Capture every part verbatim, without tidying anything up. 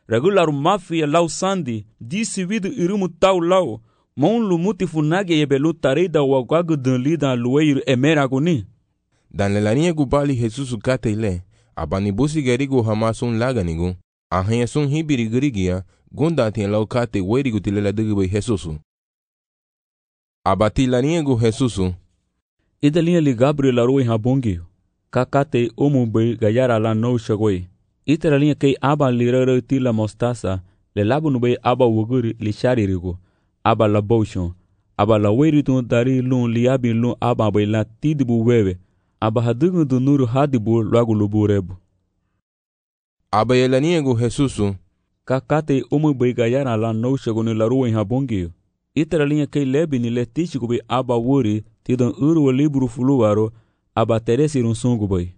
regular mafia lau sandi, disi vidu irumu tau lau, mon lu muti funage ye belu tarida wagagu dun lida lueir emeraguni. Dan le larinha gubali Jesus kate ile, abani busi gerigu hamasun laganigu, ahanya sun hibiri gerigia, gunda tien lau kate werigu tilela digibai Jesusu. Abati larinha gu Jesusu. Ida linha li Gabriel aroi habongi, kakate umu bai gayara la no shagoi. Ita linha kei aba li rara tila mostasa, le labu nubai aba wuguri li sharirigu, aba la boshon, aba la weritun dari lun li abi lun aba bai la tidibu wewe, aba hadigun du nuru hadibu lagu lubu rebu. Aba ye larinha gu Jesusu. Kakate umu bai gayara la no shagoni la roi habongi. Ita linha kei lebi ni le tichiku bai aba wuri, tidon uru libru fuluaro, aba teresirun sungu bai.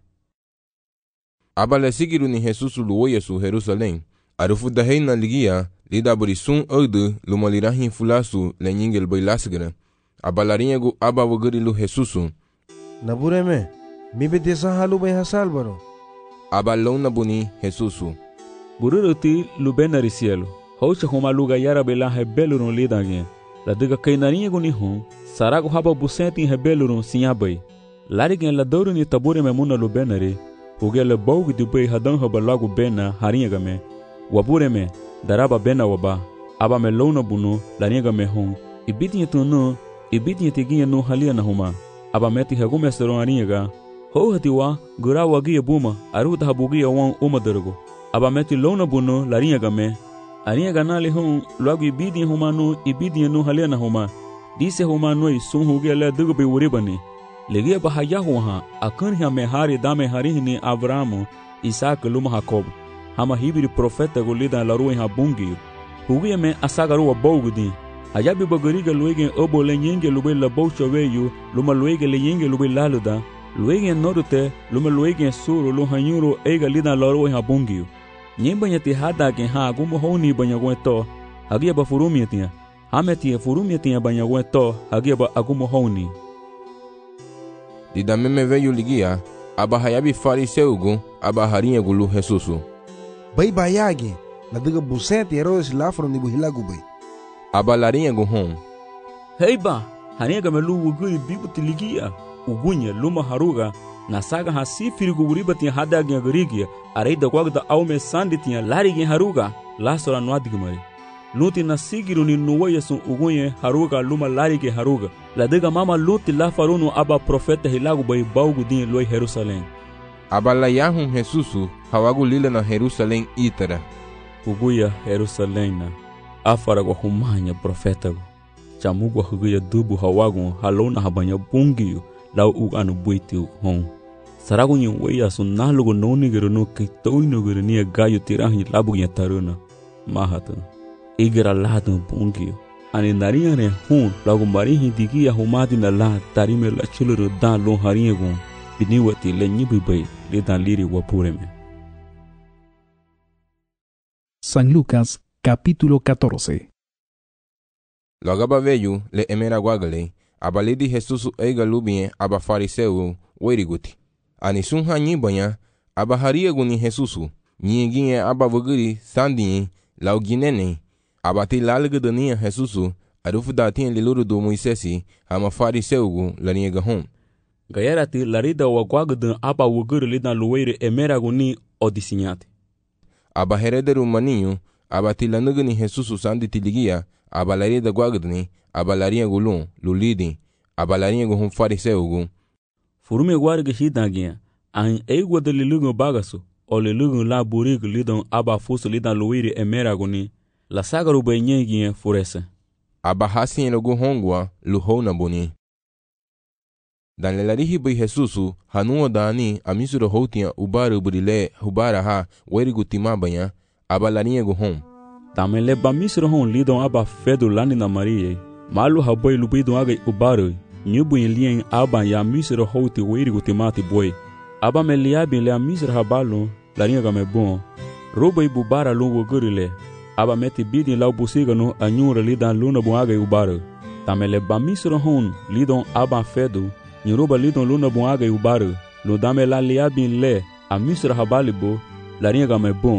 Aba le sigiru ni Jesusu luoye su Jerusalém, arufu da heina ligia, lida burisun ode lumalirahin fulasu le nyingel bai lasgara. Aba larinha gu aba wagari lu Jesusu. Nabureme, mi betesa halu bai hasal baro. Aba lona buni Jesusu. Bururuti lubenari cielo, haucha homa luga yara bela hebelurun lidagin. La diga kainarinha gu ni hon, sarago haba busenti hebelurun sinyabai. Larigen la doru ni tabure memuna lubenari, ugele baugu di bai hadan haba lagu bena harinha game. Wabure me, daraba bena waba, aba me lona bunu, larinha game hon. Ibitinha tunu, ibitinha tiginha no halia na huma. Aba meti hegume seron harinha ga. Ho hatiwa, gura wagia buma, aruta habugia wan umadargo. Aba meti lona bunu, larinha game. Arinha ganali hon, lagu ibidinha huma no, ibidinha no halia na huma. Dise huma noi sun hugele dugu bai uribani. Legia bahaya huha, akan ha mehari dame harihni Abrahamu, Isaac luma Jacob. Hama hibiri profeta golida la ruin habungi. Hugia me asagaru wa bogudi. Hayabi bagariga luegen obo le nyenge lube la boucha weyu, luma luege le nyenge lube laluda. Luegen norute, luma luegen suru lu hanyuro ega lida la ruin habungi. Nyembanya ti hada gen ha gumo honi banya gweto. Hagia ba furumia tia. Hameti furumia tia banya gweto, hagia ba agumo honi. Dida meme veio ligia, aba hayabi fariseugu, aba harinha gulu Jesusu. Bai bayagi, la diga busenti heroes lafro ni buhilagu bai. Aba larinha gu hon. Heiba, harinha gamelu wuguri bibuti ligia, ugunya luma haruga, na saga hasifiri guburiba tinha hadagia garigia, areida gwagda aume sandi tinha larigin haruga, lasora nuadigmari. Luti na sigiru ni nuwaya sun ugunye haruga luma larige haruga. La diga mama luti la farunu aba profeta hilagu bai baugu din loi Jerusalém. Aba la yahun Jesusu hawagu lila na Jerusalém itara. Uguya Jerusalém na afara gwa humanya profeta go. Chamugwa huguya dubu hawagu halona habanya bungiyo lau uganu buiti hon. Saragu nyi weya sun nalugu nonigiru no kitoinugiru niya gayu tirahi labu nya taruna. Mahatan. Igra lado bungio. Ani narinha ne hun lagu marihi digia humadi na la tarime la chuluru dan lon harinha gun. Biniwati le nyibi bai le dan liri wapureme. San Lucas, capítulo catorce. Logaba veio le emera guagale, abalidi Jesusu eiga lubien aba fariseu weriguti. Ani sun hanyi banya, aba haria guni Jesusu, nyinginye aba vuguri sandinye, lau ginene, abati lalga dania Jesusu, arufu datien liluru do Moisesi, hama fariseu larinha gahon. Gayarati larida wa guagdan aba wuguri lidan luweire emera guni odisinyate. Aba herederu maninho, abati lanugani Jesusu sandi tiligia, aba larida guagdani, aba larinha gulun, lulidi, aba larinha gahon fariseu gu. Furume guarga hidangia, an eigwa de lilugu bagasu, o lilugu la burigu lidon aba fusu lidan luweire emera guni, la sagaru benyengie furese. Aba hasien logu hongwa luhona boni. Dan lelarihi bai Jesusu hanuwa dani amisuro hotia ubaru burile hubara ha werigu timabanya aba larinha gu hon. Tamele ba misuro hon lidon aba fedu lani na Maria. Malu habai lubidon agai ubaru. Nyubu in lien aba ya misuro hoti werigu timati boy. Aba me liabi le misuro habalu larinha ga me bon. Roba ibubara lungu gurile. Aba meti bidin lau busiga no anyura lidan luna bon agai ubaru. Tamele ba misuro hon lidon aba fedu. Nyoruba lidon luna bon agai ubaru. Lo dame la liabin le a misura habalibo larinha game bon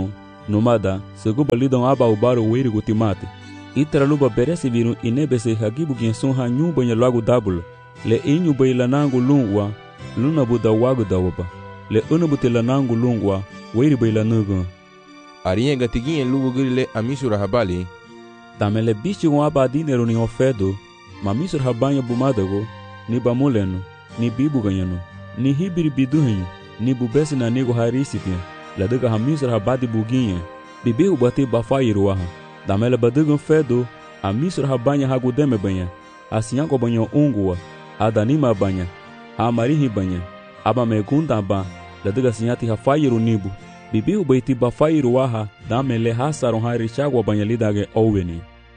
Numada, seguba lidam aba ubaro wiri gutimate. Itra luba beresi viru inebese hagibu gien sunha nyumba nye lagu dabula. Le inyu bay lanangu lungwa, luna buda wagu dawaba. Le unabuti lanangu lungwa, wiri bay lanugu. Arinha gatiguinha lugu grile amisura habali. Tamele bichi gon aba dinero ni ofedo, ma misura habanya bumadago, ni bamuleno, ni bibu ganyano, ni hibiri biduhenyo, ni bubesi na nego harisitia. La dega hamisura habadi buginha, bibi ubati bafairuaha. Damele badugun fedo, a misura habanya hagudeme banya, a sinyanko banyo ungua, a danima banya, a marihi banya, aba megunda ba, la dega sinyati hafairu nibu. Bibi ubaiti bafairuaha, damele hasaron harichagwa banya lidage oweni.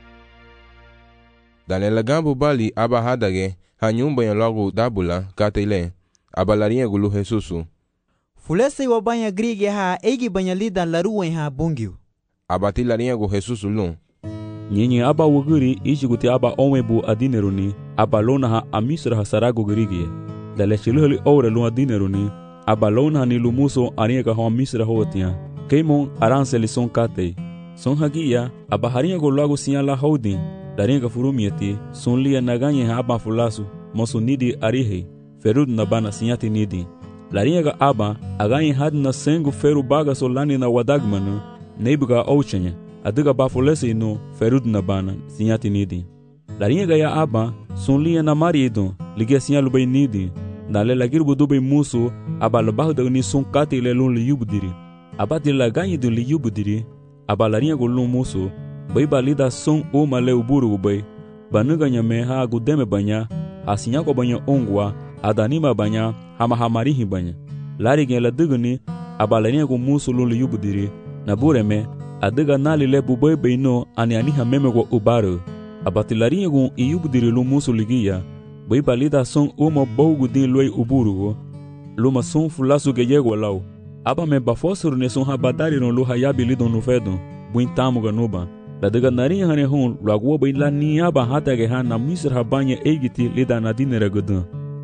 Danele gambu bali aba hadage, ha nyumba ya lagu dabula, katele, aba larinha gulu Jesusu. Fulese wa banya grige ha egi banya lidan laruwe ha bungiu. Abati larinha gu Jesusu lun. Nyenye aba wuguri ichi guti aba onwebu adineruni, aba lona ha amisura ha sarago grige. Dale chiluheli ore lun adineruni, aba lona ha nilumuso arinha ka ha amisura hotia. Keimon aranseli son kate. Son hagia, aba harinha gu lagu sinyala houdin. Darinha ka furumieti, son lia naganye ha aba fulasu, mosu nidi arihe, ferud nabana sinyati nidi. Larinha ga aba, aganye had na sengu feru baga solani na wadagmanu, neibuga ouchenye, adiga bafulese ino ferud nabana sinyati nidi. Larinha ga ya aba, son lia na marido, ligia sinyalu bay nidi. Dale lagirbu dubay musu, aba labahuda ni son kati le lun li yubdiri. Aba di laganye dun li yubdiri, aba larinha gu lun musu, bay balida son uma le uburu bay. Banuga nyame ha gudeme banya, ha sinyako banya ongwa, adanima banya, hama hamarihi banya. Lari gen la diguni, aba larinha gu musu lun li yubdiri. Na bureme, adiga nali le bubay bayno ani aniha meme go ubaru. Abati larinha gu iyubdiri lun musu ligia, bay balida son uma bogu din loy uburu. Luma son fulasu geyego lau. Aba me bafosuru ne son habadari no luha yabi lidon no fedo, buin tamu ganuba. La diga narinha hane hun, luagua bay la ni aba hata ge han na misra habanya egiti lida na dinere gudun.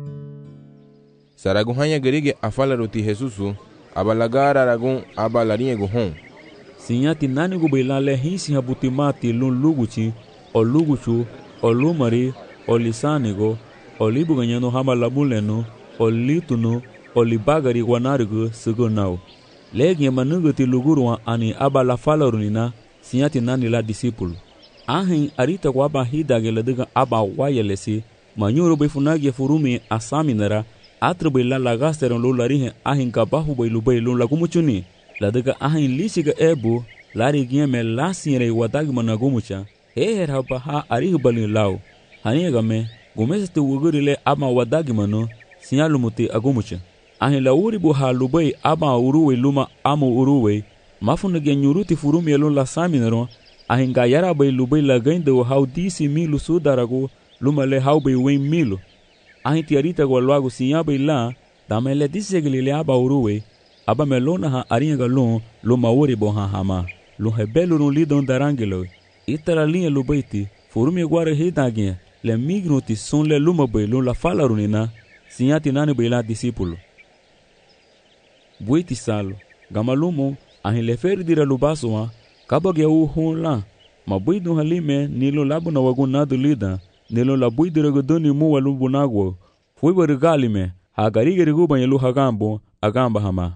Saraguhanya gerige afala roti Jesusu, aba lagara ragun aba larinha gu hon. Sinyati nani gu bay la le hinsi habutimati lun luguchi, o luguchu, o lumari, o lisanigo, o libu ganyano hama labuleno, o litunu, o libagari wanarigu sigo nau. Legi manuguti luguruwa ani aba la falarunina, sinyati nani la disipulu. Ahin arita kwa aba hidage ladiga aba wayelesi, manyuru bay funagi furumi asaminara, atra bay la lagasteron lo larihe ahin kabahu bay lubay lun lagumuchuni. Ladiga ahin lisiga ebu, lari gieme la sinre wadagi managumucha, heher haba ha arihu balin lau. Hanigame, gumesete wugurile aba wadagi manu, sinyalumuti agumucha. Ahin la uribu ha lubay aba uruwe luma amu uruwe, mafunage nyuruti furumi elun la saminaro, ahin gayara bay lubay la gaindo hau disi milu sudarago, luma le hau bay wen milu. Ahin tiarita go luagu sinyabay la, dame le disegilile aba uruwe, aba melona ha aringa lun, luma uribu ha hama, lun hebelu run lidon darangelo. Itara linha lubaiti, furumi guare hidagia, le migruti son le luma bay lun la falarunina, sinyati nani bay la disipulu. Buiti salo, gamalumo, ahin le ferdira lubasoa, kabagya u hon la, ma buidun halime nilo labu na wagunadu lida, nilo la buidira guduni muwa lubunagwo, fuiwa rigalime, hagarige riguba yalu hagambo, agamba hama.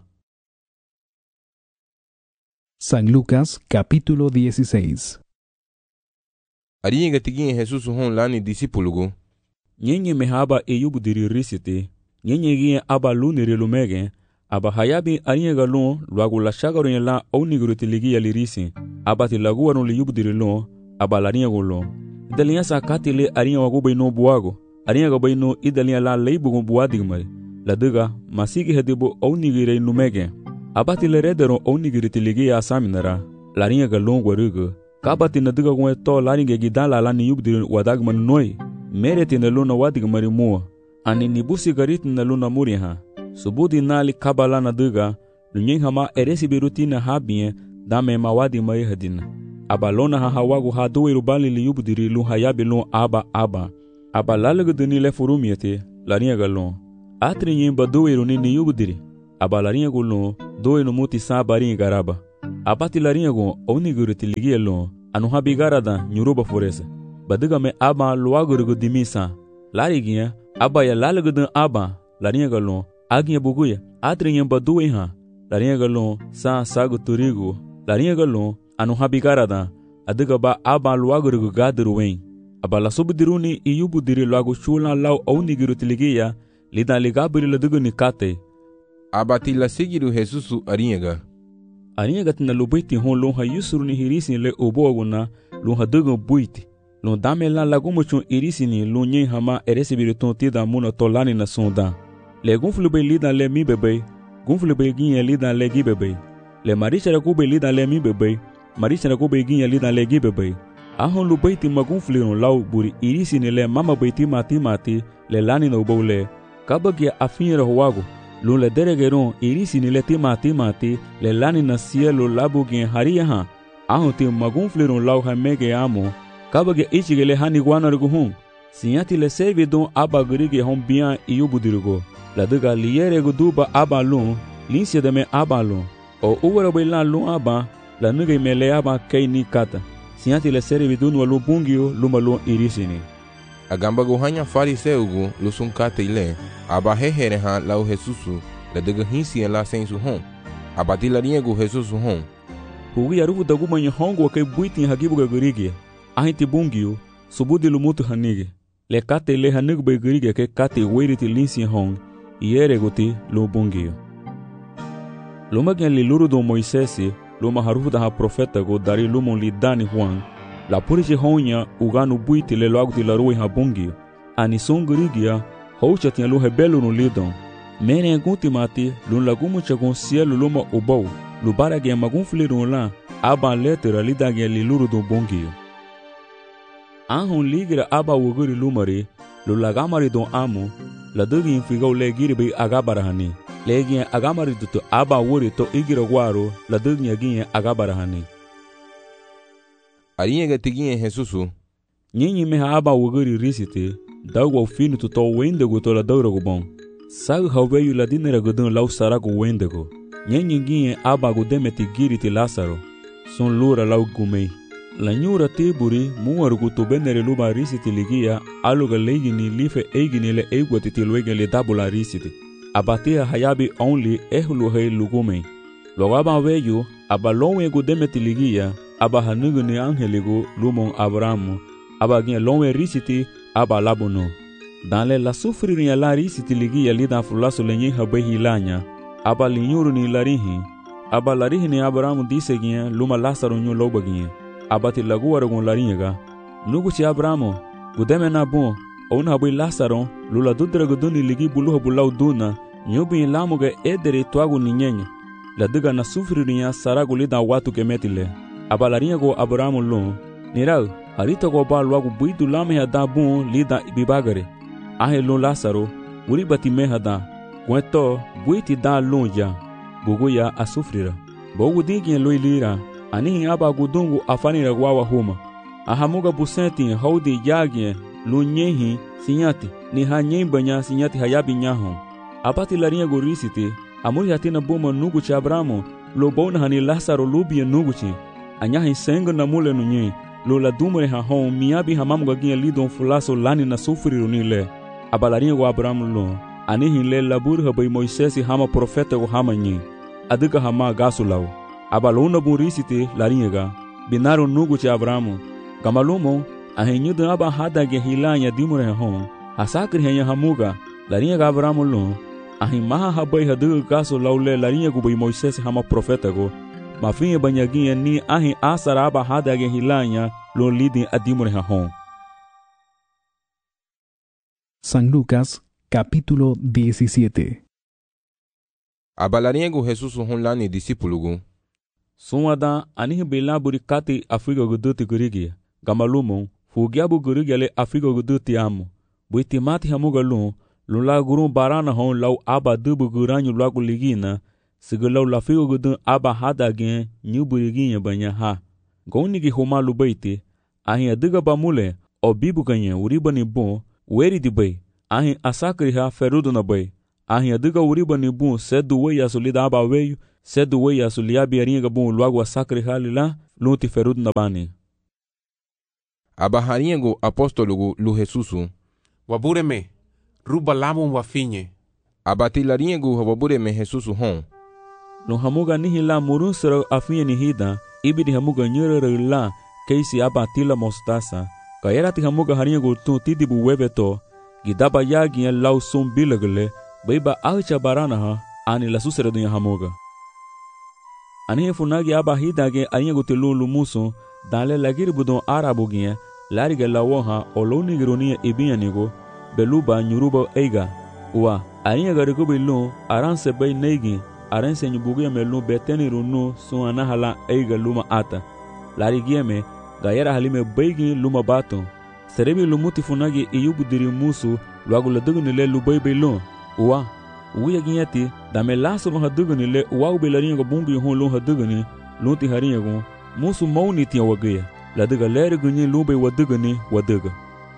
San Lucas capítulo dieciséis. Arinha gatiguinha Jesusu hon lani disipulugu. Nyenye mehaba eyubu diri risite, nyenye gie aba luniri lumege, aba hayabi arinha galun luagu la shagaru la oniguruti ligia lirisi, aba ti lagu warun li yubu diri lun, aba larinha gulun. Idalinya sa kati le arinha wagu bay no buago, arinha gabay no idalinya la leibu gun buadigmari, la diga masigi hedibu onigire numege. Aba ti le redero onigiriti ligia asaminara, larinha galun guarugu, kabati na diga gun eto larinha gidala la ni yubu diri wadagman noi, mereti na luna wadigmari mua, ani nibusi gariti na luna muriha. Subudi nali kabala na diga, lunyen hama eresi birutina habie, dame mawadi mai hadina. Aba lona ha hawagu ha duwe rubali li yubdiri lun hayabi lun aba aba. Aba lalaga duni le furumiete, larinha galon. Atri nyen ba duwe runi ni yubdiri. Aba larinha gulun, duwe no muti sa barinha garaba. Abati laringo oniguriti ligielo anu habigaradan nyuruba forese. Badiga me aba luagurugu dimisa. Lariginha aba ya lalagudan aba laringa lon aginha buguya atrinha baduenha laringa lon sa sagu turigo laringa lon anu habigaradan adiga ba aba luagurugu gadruwen. Aba la subdiruni iyubu diri luagu chula lau oniguriti ligia lidan ligabiri ladugu nikate. Abati la sigiru Jesusu aringa. Aringa tina lubaiti hon lon ha yusuruni hirisi le oboguna lon ha dugu buiti. Lon dame la lagumo chun irisini lon nyen hama eresibiri ton tida muna tolani na sonda. Le gunflube lidan le mi bebe, gunflube ginye lidan le gi bebe. Le marichara kube lidan le mi bebe, marichara kube ginye lidan le gi bebe. Ahon lubaiti magunfliron lau buri irisini le mama baiti mati mati le lani no bole. Kabagia afinra huago. Lon le deregeron irisini le tima tima ti le lani na cielo labo gen haria ha ahon ti magun fleron lau ha mege amo kabage ichigele hani guanargu hun sinyati le servidon aba grige hon bien iubudirgo la duga liere guduba aba lon linsia de me aba lon o uwara bela lon aba la nuge mele aba kay ni kata sinyati le servidon walu bungio lumalon irisini Agamba gohanya fariseugu lusun kate ile aba hehere ha lau Jesusu la dega hinsi la sensu hon abati la ringu Jesusu hon hugi arufu dagu manyo hongo ke buiti hagibu gurigi ahiti bungio subudi lumutu hanige le kate le hanig be gurigi ke kate weriti linsi hon iere goti lo bungio loma gen li luru do Moisesi loma harufu da ha profeta go dari lumon li dani Juan la puriche honya uganu buiti le loagu ti la rui ha bungi ani songrigia hocha tin lo hebelo no lidon mene gunti mati lun lagumu chagon cielo luma ubau lu barage magun fliron la aba letera lidage li luru do bungi ahon ligra aba woguri lumari lu lagamari don amo la dogi infigo le girbe agabarahani legi agamari duto aba wori to igira gwaro la dogi agi agabarahani Aringa tiginye Jesusu. Nyinyi me aba woguri risite, dagwa finu to to wendego to la dawrago bon. Sag haweyu la dinera godon lau sarago wendego. Nyinyi ginye aba godemeti giriti Lazaro. Son lura lau gumei. La nyura tiburi muargu to benere luba risiti ligia aluga legini life eigini le eigwati tilwege le dabula risiti. Abatia hayabi only ehlu hei lugumei. Logaba weyu aba lonwe godemeti ligia aba hanugu ni angeligo lumon Abrahamu aba gien lonwe risiti aba labono dans la souffrir la risiti ligi ali da fulaso lenye habe hilanya aba linyuru ni larihi aba larihi ni Abrahamu dise gien luma Lazaro nyu loba gien aba ti lagu waragon laringa nugu ci Abrahamu gudeme na bon ona habe Lazaro lula dudra guduni ligi bulu bulau duna nyubi lamuga edere twagu ni nyenya la diga na souffrir ya sarago lida watu kemetile abalarinha go Abrahamu lon nirau harita go ba logo buidu lame hada bon lida bibagare ahe lon Lazaro uri bati me hada quento buiti da lonja buguya a sofrira bogu digin loilira ani aba gudungu afanira gwawa huma ahamuga busenti haudi yagye lunyehi sinyati ni hanyen banya sinyati hayabi nyaho apati larinha go risite amuri hatina boma nugu cha Abrahamu lo bona hani Lazaro lubi nugu anyahi sengo na mule nunye lo la dumre ha hon miabi hamamu gaginha lidon fulaso lani na sufriru ni le abalarinha go Abrahamu lo anihi le labur ha bai Moisesi hama profeta go hama nyi adiga hama gasulau abalona burisite larinha ga binaro nugu cha Abrahamu gamalumo ahenyu da aba hada ge hilanya dimure ha hon asakri hanya hamuga larinha ga Abrahamu lo ahi maha ha bai hadu gasulau le larinha go bai Moisesi hama profeta go mafinha banyaginha ni ahi asaraba hadage hilanya lo lidin adimure hahon. San Lucas, capítulo diecisiete. Abalariego Jesús honlani discípulo. Sumada anihi bela burikati Afrika guduti gurigi. Gamalumon fugiabu gurigi le Afrika guduti amo. Buiti mati hamuga lun lula gurun barana hon lau aba dubu guranyu lagu ligina. Sigalau la figo gudun aba hada gen nyu buriginha banya ha. Gaunigi homa lubaiti, ahin adiga bamule, o bibu ganha uribani bon, weri di bay, ahin asakri ha ferudo na bay, ahin adiga uribani bon sedu wey asolida aba weyu, Sedu weya suliabi aringa bun luagu asakri halila luti ferud nabani. Abahariego apóstologo lu Jesusu. Wabureme, ruba lamun wafinye. Abatilariego wabureme Jesusu hon. Lo hamuga nihila murun sero afinye nihida, ibidi hamuga nyere la keisi abatila mostasa. Kayerati hamuga hariego tu tidibu webeto, gidaba yagi en lau sum bilagle, baiba acha baranaha, ani la susere dunya hamuga. Ani funagi abahida ge ariego tilu lumuso, dale lagir budon arabu ge, lariga lawoha oloni gironia ibianigo, beluba nyuruba eiga, uwa, ariega regobilu, aranse bay neigi, aranse nyubugia melu beteni runu suanahala eiga luma ata. Larigieme, gayera halime beigi luma bato. Serebi lumuti funagi iyubudiri musu, luagu la dugunile lubaybelu, uwa, uya ginyati, dame laso no hadugunile, uwa ubelariego bungi hon lu haduguni, lunti hariego, musu mauni tia wagaya. Ladiga leri gunyi lube wadugani waduga.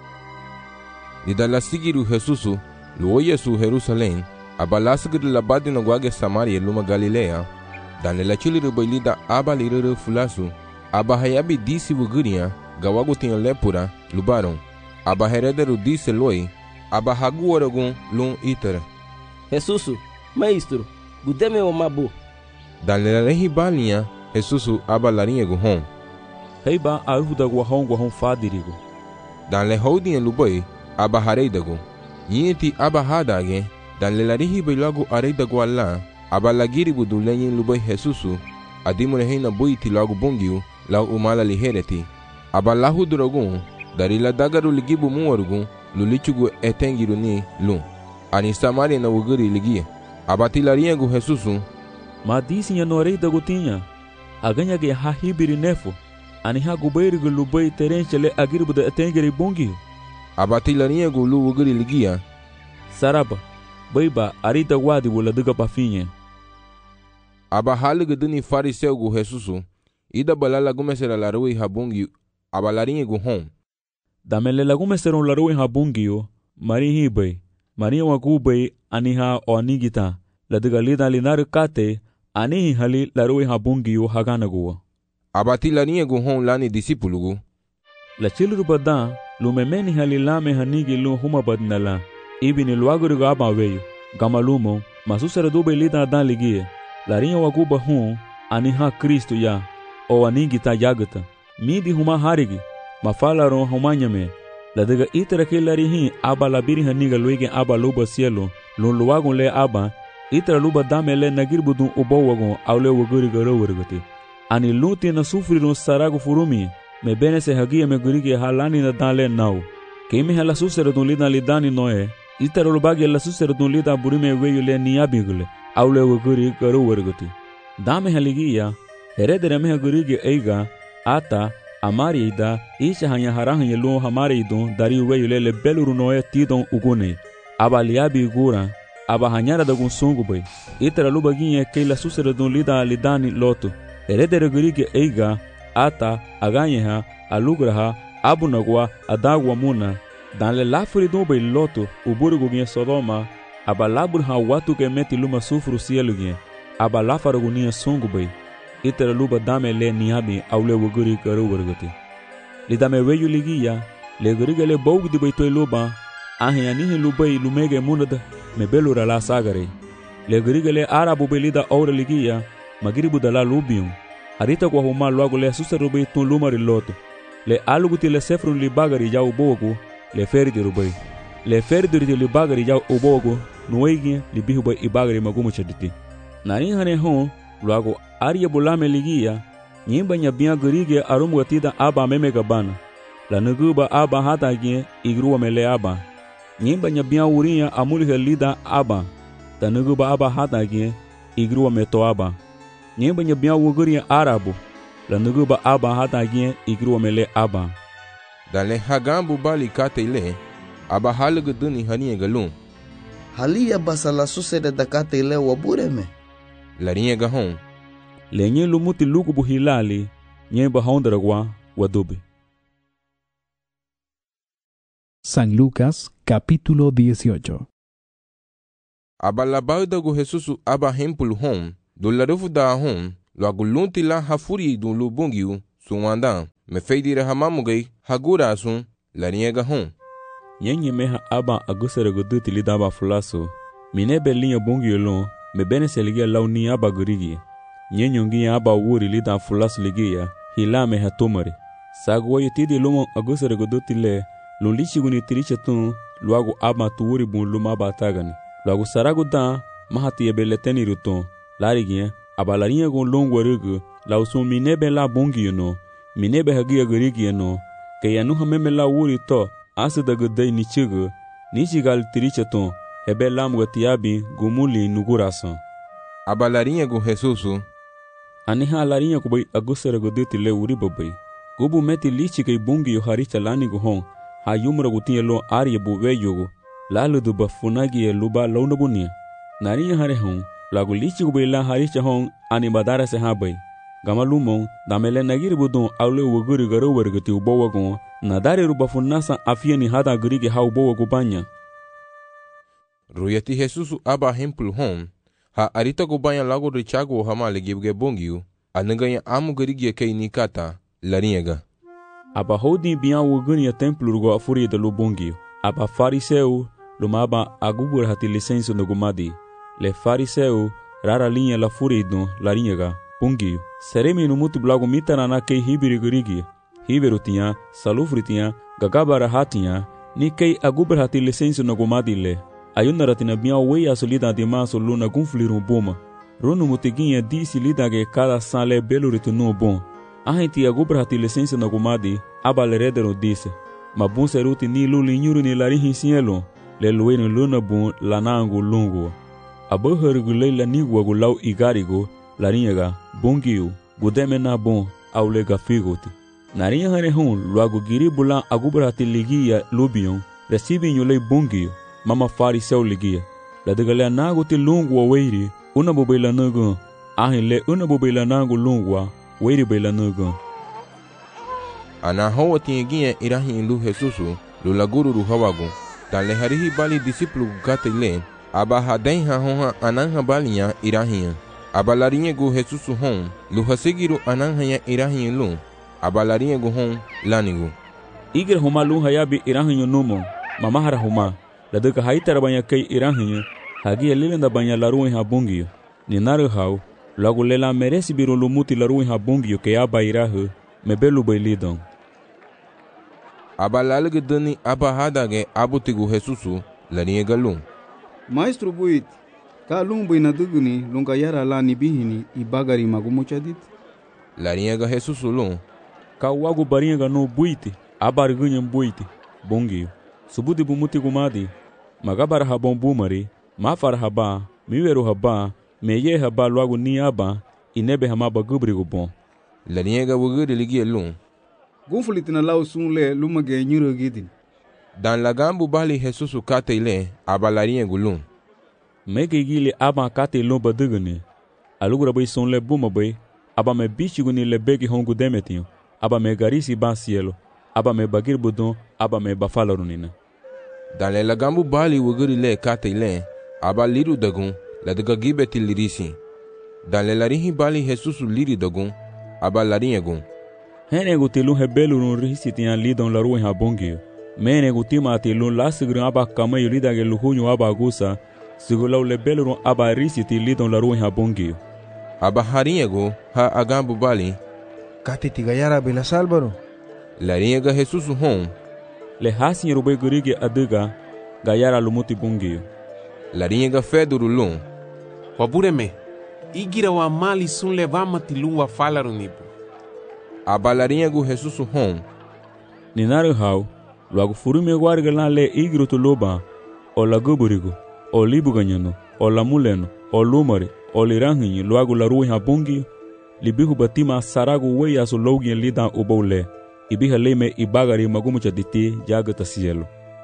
Nida la sigiru Jesusu, luo Yesu Jerusalem, aba la sigiru la badi no guage Samaria luma Galilea, dane la chiliru bailida aba liriru fulasu, aba hayabi disi wuguria, gawagu tinyo lepura, lubaron, aba herederu disi loi, aba hagu oragun lun itere. Jesusu, maestro, gudeme o mabu. Dane la rehi balinha, Jesusu aba larinha hon. Heiba aruda guahon guahon fadirigo. Dan le houdin luboy aba hareidago. Yinti aba hadage, dan le larihi bailago areidago alla, aba lagiri budu lenyin luboy Jesusu, adimure heina buiti lago bungiu, lau umala lihereti. Aba lahu drogun, dari la dagaru ligibu muwarugun, lulichugu etengiru ni lun. Ani Samaria na wuguri ligia. Aba tilariengu Jesusu. Ma disi ya no areidago tinha. Aganya ge hahibiri nefo. Ani ha gubairigu lubai terenchele agiribuda etengeri bungi. Abatilariego lu wuguri ligia. Saraba, baiba arita wadi wula duga pafinye. Aba haliga duni fariseugu Jesusu. Ida balala gumesera larui habungi abalariego hon. Damele la gumesera larui habungi yo. Mari hibai. Mari wagubai aniha o anigita. La duga lida linari kate. Anihi hali larui habungi yo haganaguwa. Abatilariego hon lani disipulugu. La chiluru badan, lumemeni halilame hanigi lu huma badnala. Ibini luagurigo abaweyo. Gamalumo, masusera dube lida adan ligie. Larinha waguba hun, aniha Kristo ya. O anigita yagata. Midi huma harigi. Mafalaron humanyame. La diga itera ke larihin aba labiri haniga luige aba luba cielo. Lun luagun le aba. Itera luba dame le nagirbudun ubo wagun aule wagurigo rowargati. Ani luti na sufriron sarago furumi, me bene se hagia me gurigi halani na dale nau. Keimi hala susere dun lida lidani noe, itaro lubagi la susere dun lida burime weyu le niabigule, aule waguri garu warguti. Dame haligia, heredere me gurigi eiga, ata, amari ida, isha hanya harahan yelu hamari idun, dari weyu le le beluru noe tidon ugune. Aba liabi gura, aba hanyara dagun sungu bay. Itara lubagi ke la susere dun lida lidani lotu. Heredere gurigi eiga, ata, aganyeha, alugraha, abunagwa, adagwa muna. Dan le lafuri dumbe loto, uburigu gien Sodoma, aba laburha watu ke meti luma sufru sielu gien, aba lafarugu nia sungu bay. Itera luba dame le niabi, aule wuguri karu wargati. Li dame weyu ligia, le gurigi le bogu di bay toy luba, ahi anihi lubay lumege munada, me belura la sagare. Le gurigi le arabu belida aure ligia, magiribu dala lubium. Arita kwa huma luago le suserubi tun lumari loto. Le aluguti le sefrun li bagari jau bogu, le ferdi rubai. Le ferdi li bagari jau ubogu, nuegi li bihubai ibagari magumu chaditi. Nani hane hon, luago aria bulame ligia, nyimba nyabia gurige arum gatida aba meme gabana. La nuguba aba hata gien igruwa mele aba. Nyimba nyabia uria amuli lida aba. Ta nuguba aba hata gien igruwa meto aba. Nyemba nyabia wuguri arabu, la nuguba aba hata gien igruwa mele aba. Dale hagambu bali kate ile, aba haliga duni haniye galun. Halia basa la susede da kate ile wabureme. Larinye gahon. Le nye lumuti lugu buhilali, nyemba hondragwa wadubi. San Lucas, capítulo dieciocho. Aba la baudagu Jesusu aba hempulu hon, Do la rufu da hon, lo agulunti la hafuri do lu bungiu, suwanda, me feidira hamamugay, hagura sun, la niega hon. Yenye meha aba agusere goduti li daba fulaso. Mine belinha bungi lon, me bene se ligia lau ni aba gurigi. Nyenyo ngi aba wuri li da fulaso ligia, hila meha tomari. Sago yo tidi lomo agusere goduti le, lo lichi guni tiriche tun, luago aba tuuri bun luma aba tagani. Luago sarago da, mahati ebe leteni ruton, larigien, aba larinha gon longo rugu, lau sun mine be la bungi no, mine be hagia gurigi no, ke ya nuha meme la wuri to, asa da gudai ni chigu, ni chigal tiriche ton, hebe lam gatiabi gumuli nugurasan. Aba larinha go Jesusu, aniha larinha kubai agusere goduti le uri babai. Gubu meti lichi kay bungi yo haricha lani go hon, ha yumra gutinye lo arye bu weyogo, lalu du bafunagi ye luba launa bunia. Narinya hare hon, lagu lichi kubai la haricha hon, ani badara se habai. Gama lumon, damele nagiri budon aule wuguri garo wargati ubowa gon, nadare ruba funasa afia ni hada gurigi ha ubowa gubanya. Ruyati Jesusu aba hempul hon, ha arita gubanya lago richago hamale gibge bungiu, anaganya amu gurigi kay nikata, larinha. Aba holding bian wuguni a templo rugo afuri de lubungi. Aba fariseu, lumaba agubur hati licença no gumadi. Le fariseu, rara linha la furi do larinha, pungi. Seremi no mutu blago mitana na kei hibiri gurigi. Hiberu tinha, salufri tinha, gagabara hatinha, ni kei agubur hati licença no gumadi le. Ayunara tina bian wei a solida de maso luna gunflirum boma. Runu mutiguinha disse lida que cada sale belo no bom. A gente agubra hati licença na gumadi, abalerederon disse. Mabun seruti ni luli nyuru ni larihin sielo, le lueno luna bun lanango lungo. Abuherigu leila nigua gulau igarigo, larinhaga, bungiu, gudeme na bon, aulega figoti. Narinha harehun, luago giribula agubra hati ligia lubion, recibe nyulei bungiu, mama fariseu ligia. La degalea nago ti lungo weiri, una bobela nago, ahin le una bobela nago lungua, weiri bela nugo. Ana hoa tinha irahi lu Jesusu, lu laguru ru hawago. Dan le harihi bali discípulo gata le, aba haden ha honha ananha balinha irahi. Aba larinha go Jesusu hon, lu hasigiru ananha irahi lu. Aba larinha go hon lanigo. Igre homa lu hayabi irahi numo, mamahara homa. La duka haitara banya kay irahi, hagi lilenda banya laruin habungi. Ni naru hau. Logo lela merece biro lumuti laru em habungio que aba irahu, me belo bailidão. Aba lalga dani aba hadage abutigu Jesusu, larinha galum. Maestro buit, ka lumbo ina duguni, lunga yara la ni bihini, i bagari magumuchadit. Larinha ga Jesusu lum. Ka wago barinha ga no buite, abargunham buite, bungio. Subudi bumuti gumadi, magabara habon bumari, mafar haba, miweru haba, meye haba logo ni aba, inebe hamaba gubrigo bom. Larinha ga wuguri ligia lum. Gunfulitina lau sunle lumage nyuro gidin. Dan lagambu bali Jesusu kate ile, aba larinha gulum. Mege gili aba kate lomba duguni. Alugura bai sunle buma bai, aba me bichiguni le begi hongu demetinho, aba me garisi ba cielo, aba me bagir budon, aba me bafala runina. Dan le lagambu bali wuguri le kate ile, aba liru dagun, la daga gibeti lirisi. Dan le larinhi bali Jesusu liri dagun, aba larinha gun. Hene gutilun hebelu run risi tinha lidon la rua em habongio. Mene gutima atilun la sigran aba kamayo lida ge luhunyo aba agusa, sigulau lebelu run aba risi ti lidon la rua em habongio. Aba harinha gu, ha agambu bali. Kati tigayara bela salbaro. Larinha ga Jesusu hon. Le hasin rubei gurige adiga, gayara lumuti bungio. Larinha ga feduru lum. Wabureme, igira wa mali sun levama tilu wa falaru nipo. Aba larinha gu Jesusu hon. Ninaru hau, logo furume guarga lá le igro tu loba, o la guburigo, o libu ganhano, o la muleno, o lumare, o liranhinho, logo la rua em habungi, libihu batima sarago wei aso logi en lidan uboule, ibiha leme ibagari magumucha diti jagata cielo.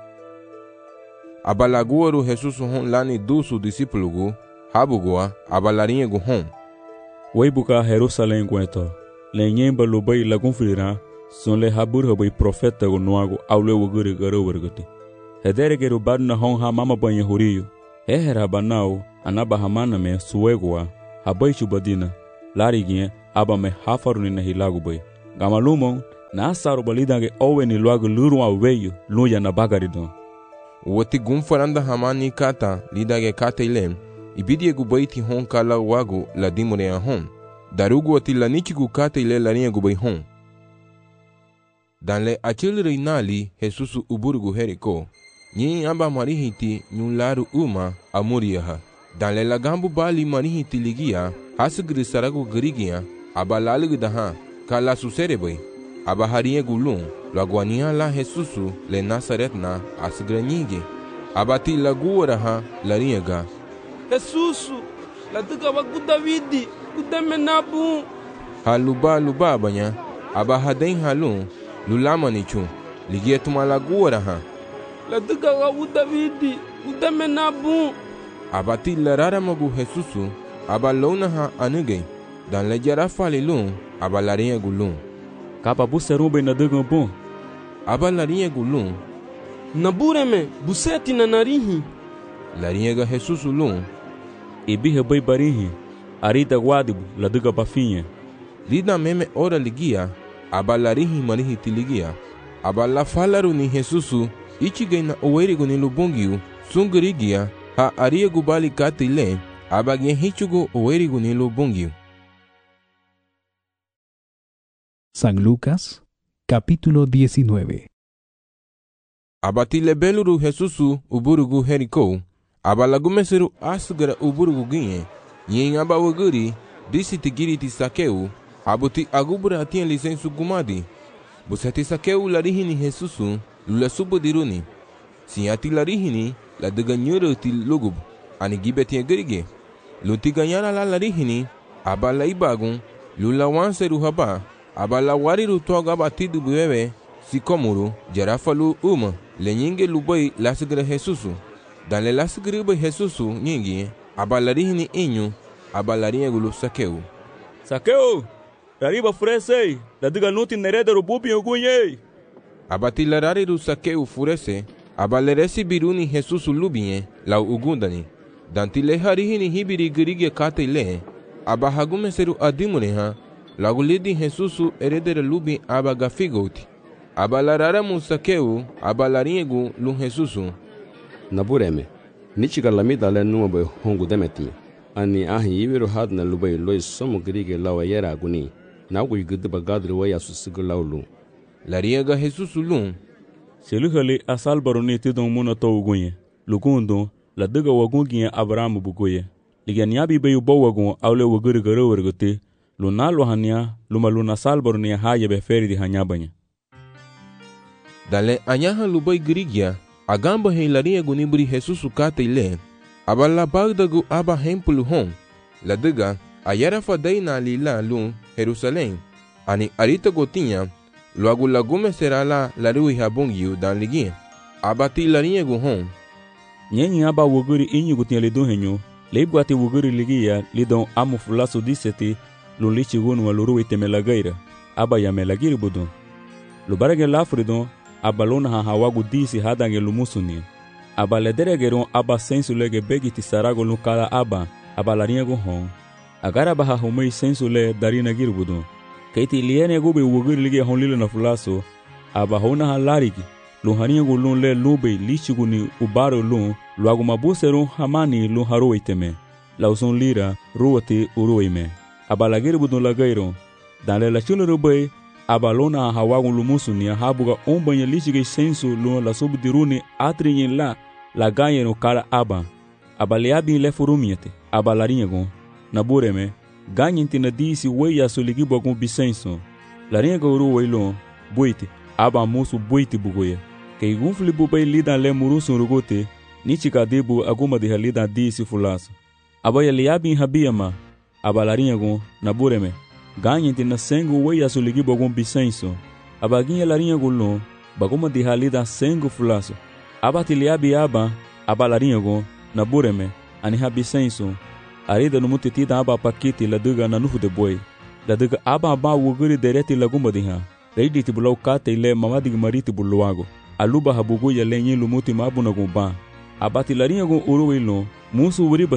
Aba laguaru Jesusu hon lani dusu discípulo gu, habugoa, aba larinha gu hon. Wei buka Jerusalém guento, lenhemba lubai lagunfirá, son le habur habai profeta go noago aule wuguri garo wargati. Hedere geru badna hon ha mama banya huriyo. Ehera banao anaba hamana me suegoa. abai chubadina larigien aba me hafaruni na hilagu bay gamalumon na saru balidange oweni luagu luru a weyu luya na bagaridon woti gumfaranda hamani kata lidage kata ilem ibidiegu baiti hon kala wagu la dimure a hon darugu wati la nichigu kata ile la riegu bay hon danle achil reinali Jesusu uburgu heriko nyi amba marihiti nyularu uma amuriyaha danle la gambu bali marihiti ligia hasgri saragu grigia aba lalig daha kala susere bay aba hariegu lun laguania la Jesusu le Nazaretna asgranyige abati laguaraha la riega Jesusu la tuka waku Davidi kuteme nabu haluba luba banya aba hadain halun lulama nichu ligia tuma laguaraha la tuka waku Davidi kuteme nabu abati la rara magu Jesusu aba lonaha anuge dan le jara falilun aba la riegu lun kapa buserumbe na degan bon aba la riegu lun nabureme buseti na narihi la riega Jesusu lun ibihe bay barihi arita guadibu la dega bafinha lida meme ora ligia aba la rihi marihi tiligia aba la falaru ni Jesusu ichige na owerigo ni lubongiu sungrigia ha ariegu bali katile aba gen hichugo owerigo ni lubongiu. San Lucas, capítulo diecinueve. Abatile beluru Jesusu uburugu heriko abalagumeseru asgara uburugu ginye yin aba waguri disi tigiri ti sakeu abuti agubura atien lisensu gumadi busati sakeu larihini Jesusu lula subudiruni siati larihini la deganyuru ti lugub ani gibeti gerige luti ganyara la larihini abala ibagun lula wanseru haba abala wariru toga batidu bebe sikomuru jarafalu uma lenyinge lubai lasgara Jesusu danle lasgara ba Jesusu nyingi abalarihini inyu abalarinha gulu sakeu sakeu rariba furese la diga nuti nereda rububi ogunye abati larari ru sakeu furese abaleresi biruni Jesusu lubinye la ugundani dantile harihini hibiri gerige katile abahagume seru adimureha lagulidi Jesusu eredere lubi abagafigoti abalarara musakeu abalaringu lu Jesusu nabureme nichiga lamida le nuwe hongu demeti ani ahi ibiru hadna lubai lois somo grige lawa yera guni nagu yigde bagadri waya susigu laulu lariega Jesusu lu seluhali asal baroni tidon muna to ugunye lugundo la diga wagungiya Abraham bugoye ligania bi bayu bowagun awle waguri garo wergote lunalo hania lumaluna sal baroni haye be feri di hanyabanya dale anyaha lubai grigia agamba heilaria gunibri Jesusu katile abala bagdagu aba hempulu hon la diga ayara fadaina lila lu Jerusalém ani arita gotinha logo lagume serala la rui habongiu dan ligi abati larinha gu hon nyenyi aba woguri inyu gotinha le dohenyo leibwati woguri ligia lidon amu fulaso diseti lu lichi gonu waluru itemelagaira aba yamelagiri budon lu barage lafridon abalona ha hawagu disi hadange lumusuni abalederegeron aba sensulege begiti sarago lukala aba abalaringo hon agara baha homei sensule darina girbudun keiti liene gobe wogir lige honlile na fulaso aba hona halarigi luharingo lun le lube lichiguni ubaro lun luagu mabuseron hamani lun haro iteme lauson lira ruwati uruime abalagir lagairon danle la chulo rube abalona hawagu lumusuni habuga ombanya lichige sensu lun la subdiruni atrinyin la la ganyeno kala aba abaliabi le furumiete abalaringo nabureme ganyinti na disi weya soligi bogun bisenso laringo uru weilo boite aba musu boite bugoye ke gunfli bubay lida le murusun rugote nichika debu aguma de halida disi fulaso abaya liabi habiyama abalaringo nabureme ganyinti na sengu weya soligi bogun bisenso abaginha laringo lo baguma de halida sengu fulaso abati liabi aba abalaringo nabureme ani habisenso arida no mutitida aba pakiti la duga na nuhu de boy la duga aba aba wuguri dereti la gumba diha reidi tibulau kate ile mamadi mariti buluago aluba habugo ya lenye lumuti mabu na gumba abati laringo uruwilo musu wuribat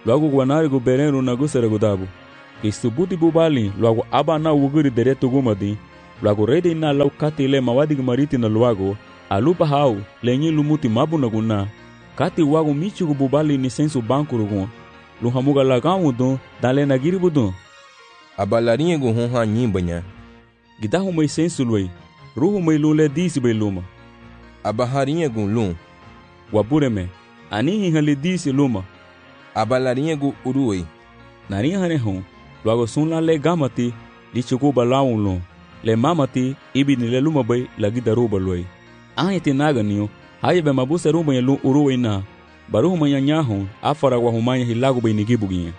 Luego guanari gu berenu na gu seregu dabu. Kistubuti bubali, luego aba na wuguri deretu gumadi, luego rede na lau kati le mawadi mariti na luago, alupa hau, lenyi lumuti mabu na guna, kati wago michi gu bubali ni sensu banku rugun, luhamuga lagamu dun, dale na giri budun. Aba larinha gu honha nyimbanya. Gidahu mai sensu lui, ruhu mai lule disi bai luma. Aba harinha gu lum. Wabureme, anihi hali disi luma. Aba larinha gu uruei. Narinha hane hon, luego sun la le gamati, li chuku balawun lum. Le mamati, ibi ni le luma bai lagi daruba lui. Anye ti naga niyo, haye be mabuse rumba ye uruei na, baruhu manya nyahon, afara wa humanya hilagu bai nigibuginye.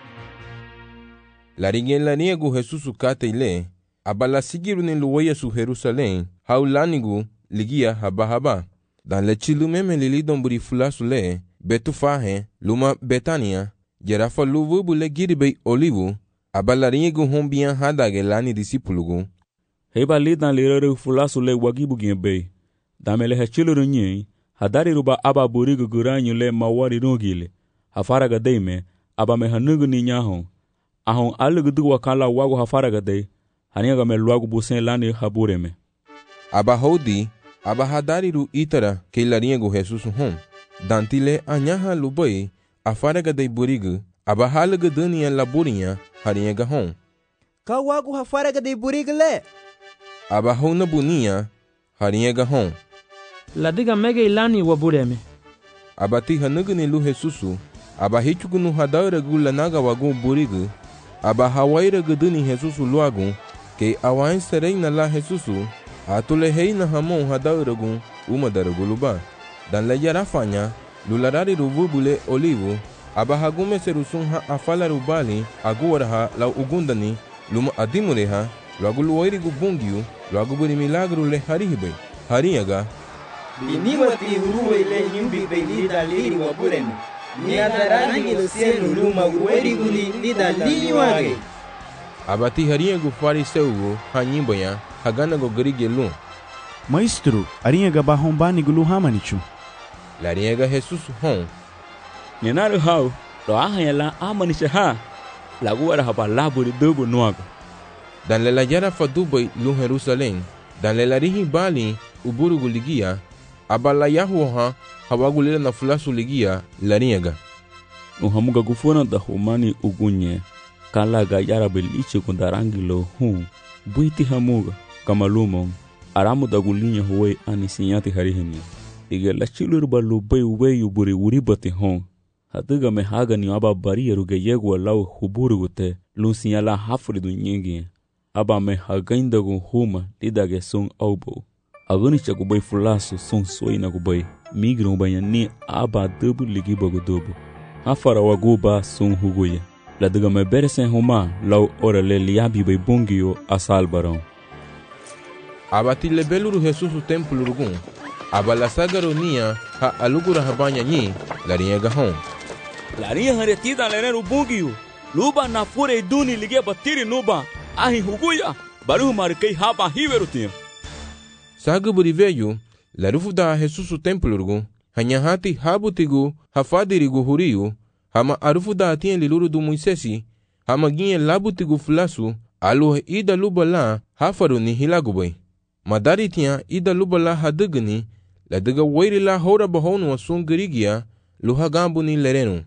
Larinha larinha gu Jesus kate ile, aba la sigiru ni luwaya su Jerusalém, haulanigu ligia haba haba. Dan le chilu meme lili domburi fulasu le, betu fahe, luma Betania, jerafa luvubu le giribei olivu, aba larinha gu hombian hadage lani disipulugu. Heba li dan lirere fulasu le wagibu gien bei. Damele he chilu runye, hadari ruba aba burigu guranyu le mawari rungile. Hafaraga deime, aba me hanugu ni nyahon. Ahon alugu du wakala wagu hafaraga de, haniaga me luagu busen lani habureme. Aba hodi, aba hadari ru itara ke larinha gu Jesus hom. Dantile anyaha lubai, afaraga de burigu, aba halugu dania laburinha, harinha hom. Ka wagu hafaraga de burigu le. Aba hona bunia, harinha hom. Ladiga mege ilani wabureme. Aba ti hanugu ni lu Jesusu, aba hichugu nu hadaira gu lanaga wagu burigu, aba hawaira guduni Jesusu luagu, ke awain serei na la Jesusu, atule hei na hamon hadaira gu umadara guluba. Dan le yarafanya, lularari rububule olivu, aba hagume serusun ha afala rubali, aguwaraha la ugundani, luma adimureha, luagu luwairi gu bungiu, luagu buri milagru le harihibe, hariyaga. Biniwati uruwe le nyumbi be lida liri wabureme. Ni adarani lo selu luma uweri guli lida liri wage. Abati harinha gu fariseu gu hanyimboya, hagana gu grige lum. Maestro, arinha ga bahombani gu luhamanichu. Larinha ga Jesus hom. Nenaru hau, lo ahanya la amanicha ha. Lagu era haba laburi dubu nuago. Dan le la yara fa dubai lu Jerusalém, dan le la rihi bali uburu gu ligia, abala yahuha hawagulila na fulasu ligia larinha. Uhamuga gufuna da humani ugunye, kala ga yara beliche kundarangi lo hum, buiti hamuga, kamalumon, aramu da gulinha huwe anisinyati hariheni. Ige la chilur balu bay uwe uburi uribati hon, hatuga me haga ni aba bari ruge yegu lau huburu gute, lunsinya la hafri du nyingi, aba me hagainda gu huma lidage sung aubo. Aguni chaku bay fulasu sung soi na gu bay, migru banya ni aba dubu ligi bagu dubu. Hafara waguba sung huguye. La diga me beresen huma lau ora le liabi bay bungio asal barão. Abati le beluru Jesus o templo rugun. Aba la sagaronia ha alugura habanya nyi larinha gahon. Larinha haretida leneru bungio. Luba na fure duni ligia batiri nuba. Ahi huguya. Baru markei haba hiverutinha. Sagaburi veio, larufu da Jesus o templo rugun. Hanyahati habutigu hafadirigu huriu. Hama arufu da atinha liluru du Moisesi. Hama ginha labutigu fulasu. Aluhe ida luba la hafaru ni hilagubai. Madari tinha ida luba la hadugani. La diga wairi la hora bahonu wa sungirigia. Luhagambu ni lerenu.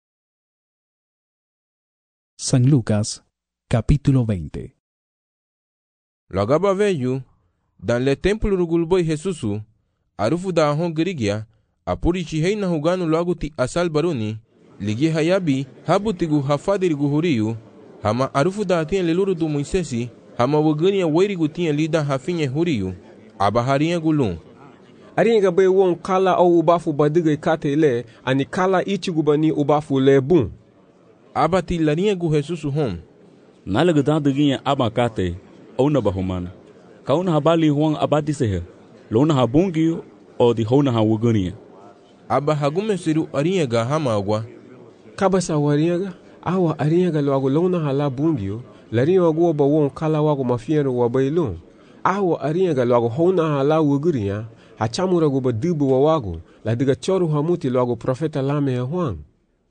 San Lucas, capítulo veinte. Lagaba veio, dan le templo rugulboi Jesusu, arufu da ahon girigia, apuri chihei na huganu logo ti asal baruni, ligi hayabi, habutigu hafadirigu huriu, hama arufu da atinha leluru du Moisesi, hama wagania wairigu tinha lida hafinha huriu, aba harinha gulum. Aringa bai won kala au ubafu badiga kate le, ani kala ichigu bani ubafu le bun. Abati larinha gu Jesusu hom. Nalaga danduginha aba kate, ou na bahumana. Kauna habali huang abati sehe, lona habungi o di hona hawagania. Aba hagume siru arinha ga hama agwa. Kabasa warinha ga, awa arinha ga loago lona hala bungio, larinha wago ba won kala wago mafiero wabailon. Awa arinha ga loago hona hala wagania, hachamura go ba dubu wa wago, la diga choru hamuti loago profeta lame ya huang.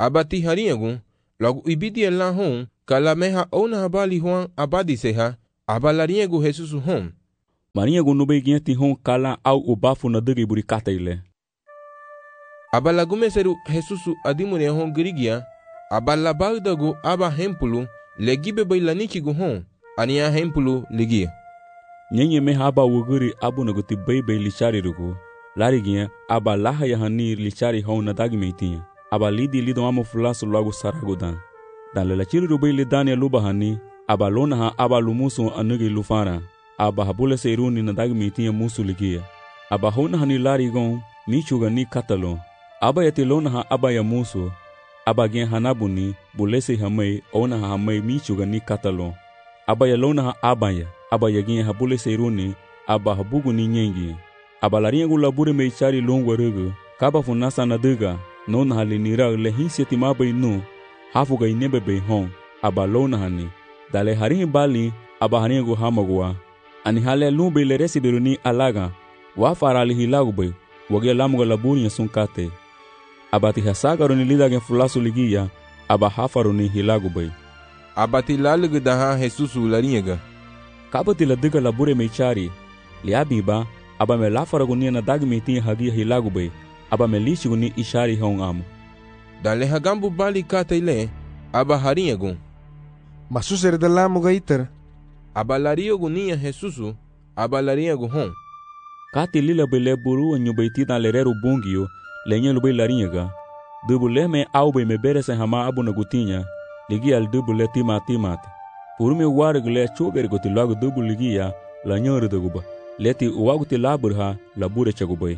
Abati hariagun, logo ibidi el la hon, kalameha ona abali Juan abadi seha, abalariagu Jesus hon. Mariagu no beginti hon kala au ubafu na digi buri kataile. Abalagume seru Jesus adimune hon grigia, abalabagdagu aba hempulu, legibe bailanikigu hon, ania hempulu ligia. Nyenye me haba wuguri abu naguti bebe lichari rugu. Larigia aba laha ya hani lichari hon na dagi meitinha. Aba lidi lido amo fulasu logo saragudan. Dan le lachiri rubai lidani luba hani, aba lona ha aba lumusu anugi lufara. Aba habule seiruni na dagi meitinha musu ligia. Aba hona hani larigon, michuga ni katalon. Aba yati lona ha aba ya musu. Aba gen hanabuni, bulese hamay, ona ha hamay michuga ni katalon. Aba ya lona ha aba ya. Aba yagin habule seiruni, aba habugu ni nyengi. Aba laringu labure meichari longwa rugu, kaba funasa na duga, non hali nira le hinsieti mabai nu, hafuga inebe bei hon, aba lona hani. Dale harin bali, aba haringu hamagwa. Ani hale lumbe le resibiruni alaga, wafarali hilagu bei, wage lamuga laburi ya sunkate. Aba tihasagaruni lidagen fulasu ligia, aba hafaruni hilagu bei. Aba tilalugu daha Jesusu laringa. Kabati la diga labure meichari, liabiba, aba me lafaragunia na dagi meitinha hagia hilagu bei, aba me lishiguni ishari hon amu. Dale hagambu bali kataile, aba harinyagun. Masusere de lamu gaitar. Aba lariogunia Jesusu, aba larinyagu hon. Kati lila bele buru anyu beitita lereru bungio, lenye lube larinyaga. Dubule me au be me berese hama abu nagutinha, ligi al dubule tima timate. Purume wargle choger goti lagu dubu ligia, la nyoru daguba. Leti uwaguti laburha, labure chagubai.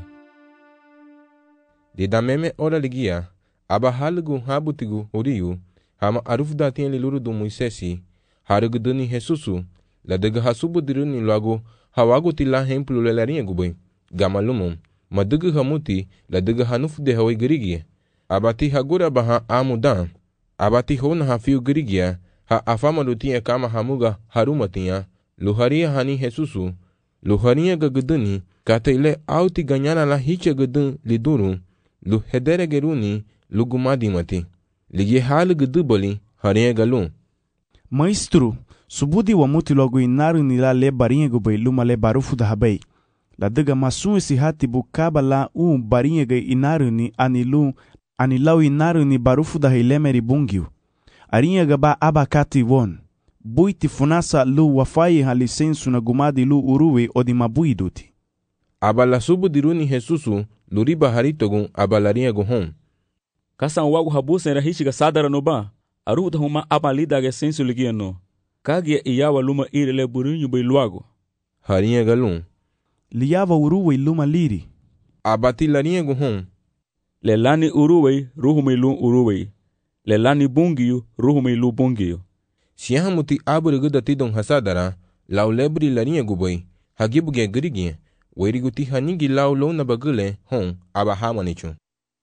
Di dameme ora ligia, aba halgu habutigu uriu, hama arufda tien liluru du Moisesi, harugu duni Jesusu, la daga hasubu diruni lagu, hawaguti la hemplu lelarinha gubai, gamalumum, madugu hamuti, la daga hanufu de hawai girigia, abati hagura baha amudan, abati hona hafiu girigia, ha afama dutia kama hamuga harumatia, luharia hani Jesusu, luharia gaguduni, kataile auti ganyana la hiche gudun liduru, lu hedere geruni, lu gumadi mati. Ligi hal guduboli, haria galu. Maestro, subudi wa muti logo inaru ni la le barinha gubei luma le barufu da habei. La daga masun esi hati bukaba la u barinha ga inaru ni anilu, anilau inaru ni barufu da hilemeri bungiu. Arinha gaba abakati won. Buiti funasa lu wafai halisensu na gumadi lu uruwe odi mabuiduti. Abala subu diruni Jesusu, luriba haritogun abalarinha guhon. Kasan wagu habuse rahishiga sadara no ba, aruda huma abalida ge sensu ligia no. Kagia iyawa luma irele burinyu bei luago. Harinha galun. Liava uruwe luma liri. Abati larinha guhon. Lelani uruwe, ruhume lu uruwe. Lelani bungiyu, ruhume lu bungiyu. Siyahamuti aburigu tidon hasadara, lau lebri larinha gubai, hagibuge girigie, weriguti hanigi lau lo na bagule, hon, aba hamanichu.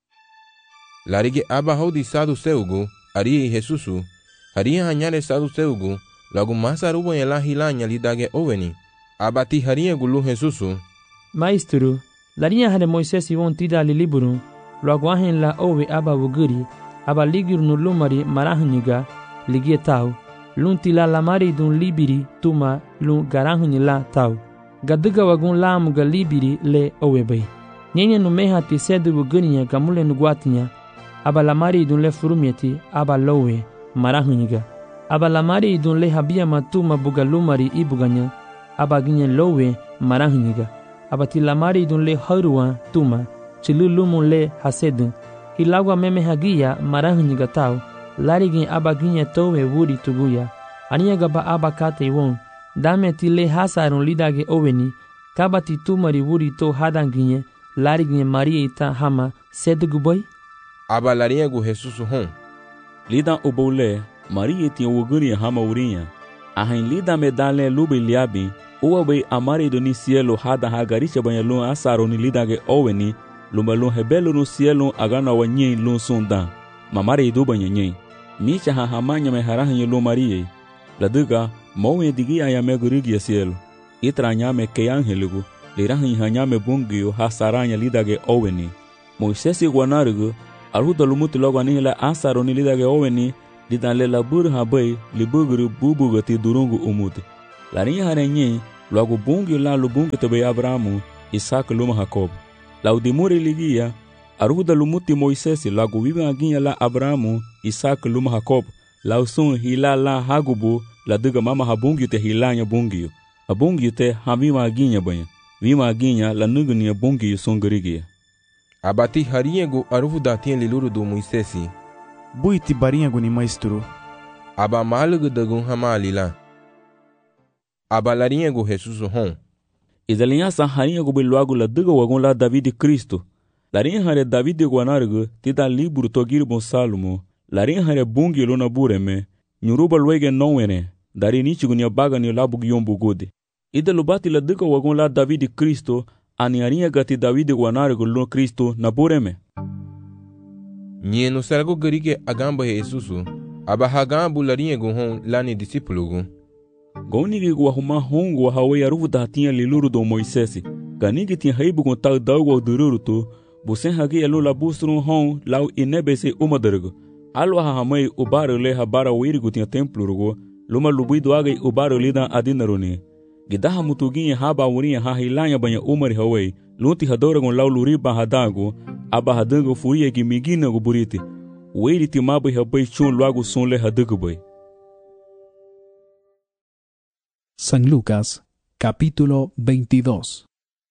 Larige aba hodi sadu seugu, arie Jesusu, haria hanyare sadu seugu, lagu masa rubo ya la hilanya lidage oveni, abati haria gulu Jesusu. Maestro, larinha hane Moisesi won tida li liburu, lagu ahen la ove aba wuguri, aba ligir no lumari marahuniga, ligie tau, lun tila lamari dun libiri tuma lun garahuni la tau. Gaduga wagun lamuga libiri le owebei. Nyenye numeha ti sedu wuguniya gamule nuguatinya, aba lamari dun le furumieti aba lowe marahuniga. Aba lamari dun le habia matuma buga lumari ibuganya, aba ginye lowe marahuniga. Aba ti lamari dun le haruwa tuma, chilu lumun le hasedun. Hilagwa meme hagia marahuniga tau, larigin aba ginye towe wuri tuguya. Aniya gaba aba kate won, dame ti le hasarun lidage oweni, kabati tumari wuri to hadanginye, larigin maria ita hama seduguboy. Aba larinha gu Jesusu hon. Lidan ubole, maria ti wuguri hama urinha. Ahin lida me dale lube liabi, uwabe amare do ni cielo hada hagaricha banha lun asaro ni lidage oweni, lumba lun hebelo no cielo agana wanyen lun sunda. Mamare do banha nyen. Micha ha hamanya me harahanyo lun marie. Laduga, mowe digi ayame gurigi cielo. Itranya me ke angeligu, lirahan hanyame bungio hasaranya lidage oweni. Moisesi guanarugu, Aruda lumuti logo ani la ansaro ni lidage oweni lidan le labur ha bay li buguru bubugati durungu umuti. Larinha harenye logo bungi la lubungi tobe Abrahamu, Isaac luma Jacob. La udimuri ligia aruda lumuti Moisés logo vive aginha la Abrahamu, Isaac luma Jacob. La usun hila la hagubu la diga mama habungi te hilanya bungi. Abungi te hamima aginha banha. Vima aginha la nugni bungi songrigia. Abati hariego aruda tien liluru do Moisés. Buiti barinha ni maestro. Aba malugu dagun hamalila. Aba larinha go Jesus hon. Idalinha sa harinha go beluago la diga wagon la David Cristo. Larinha hare David go anargo tita libro togir bon Salmo. Larinha hare bungi lona bureme. Nyuruba luege nowene. Dari nichigo ni baga ni labu yombu gode. Ida lubati la diga wagon la David Cristo. Ani arinha gati David go anargo lo Cristo na bureme. Nye no sargo garige agamba Jesusu. Aba hagambu larinha go hon lani discípulo. Gonigi go arrumar hongo a hawe aruvo da tinha liluro do Moisés. Ganigi tinha reibo com tal dalgo ao dururuto. Busen hagi elo la bustrum hon lau inebese umadergo. Alo hahamai ubaro le habara wirigo tinha templo rugo. Luma lubido agai ubaro lida adinaroni. Gidaha mutuginha haba urinha hahilanya banha umari hawe. Lunti hadoragon lau luriba hadago. Aba hadango furia gi migina go buriti. Wiri timabu habai chun luago son le hadago bai. San Lucas, capítulo veintidós.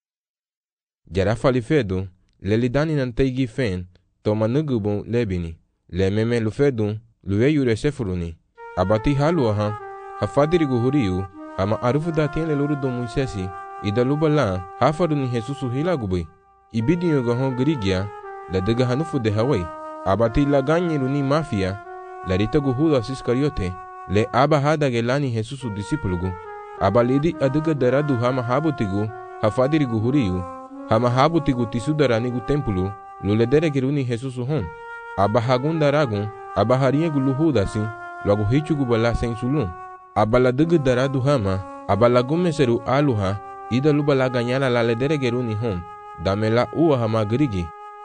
Jara falifedo, le lidani nantegi fen, toma nugubon lebini, le meme lufedo, luwe yure sefuruni, abati halu aha, hafadirigu huriu, ama arufu datien le luru do Moisesi, ida lubala, hafaduni Jesusu hilagubui, ibidi yoga grigia, la dega hanufu de Hawaii, abati la ganyiruni mafia, la ritagu Judas Iscariote, le aba hada gelani Jesusu disipulugu, abalidi aduga daradu hama habutigu hafadirigu huriu hama habutigu tisudaranigu tempulu luledere geruni Jesusu hon abahagun daragun abahariegu luhudasi lagu hichugu bala sensulun abaladuga daradu hama abalagumeseru aluha ida lubala ganyala la ledere geruni hon damela uwa hama grigi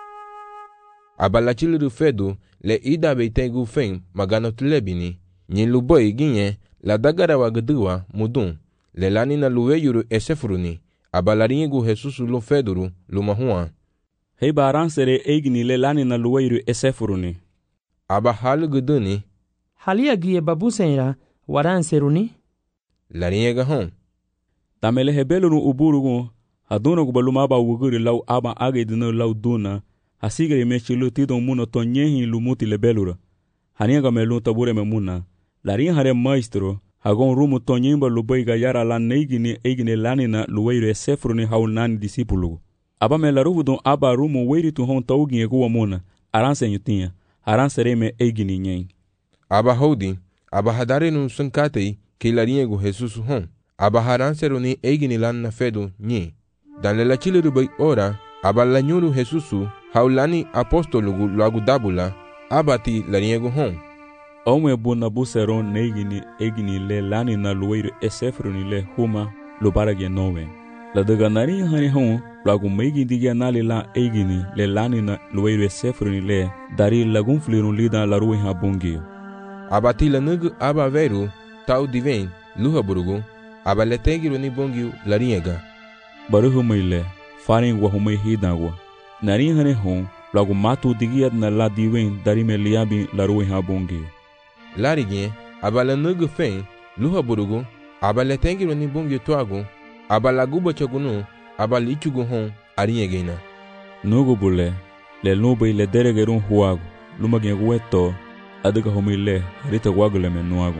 abalachiliru fedu le ida beitegu fen maganotlebini nyiluboy ginye la dagara wagduwa mudun le lani na luwe yuru esefuruni abalaringu Jesusu lo feduru lo mahua hei baran sere eigni le lani na luwe yuru esefuruni aba halu guduni halia gie babu senra waran seruni laringa hon tamele hebelunu uburugu haduna gubaluma aba wuguri lau aba agedino lau duna hasigere mechilu tidon muno tonyehi lumuti le belura haniga melu tabure memuna larin hare maestro hagon rumu tonyimba lubaiga yara la neigini eigini lanina luweire sefruni haunani discípulo aba me laruvu don aba rumu weiri tu hon taugi ego mona aranse nyutinha aransereme eigini nyen aba hodi aba hadare no sankatei que larin ego Jesus hon aba haranseruni eigini lanna fedo nyi dan le lachile rubai ora aba lanyuru Jesusu haulani apostologu lagudabula abati larin ego hon Omwe buna buseron neigini egini le lani na luweiro esefruni le huma lo barage nowe. La daga nari hani hon lagu meigi digia nali la egini le lani na luweiro esefruni le dari lagun flirun lida la ruwe ha bungi. Abati la nugu aba veru tau diven luha burugu aba le tegiru ni bungi la riega. Baruhu meile farin wa humei hidagwa. Nari hani hon lagu matu digia na la diven dari me liabi la ruwe ha bungi. Larigien abala nugu fen luha burugu abala tengiru ni bungi tuagu abala guba chagunu abala ichugu hon ariegena nugu bule le nube le deregerun huagu lumagien weto adiga homile rita wagule menuagu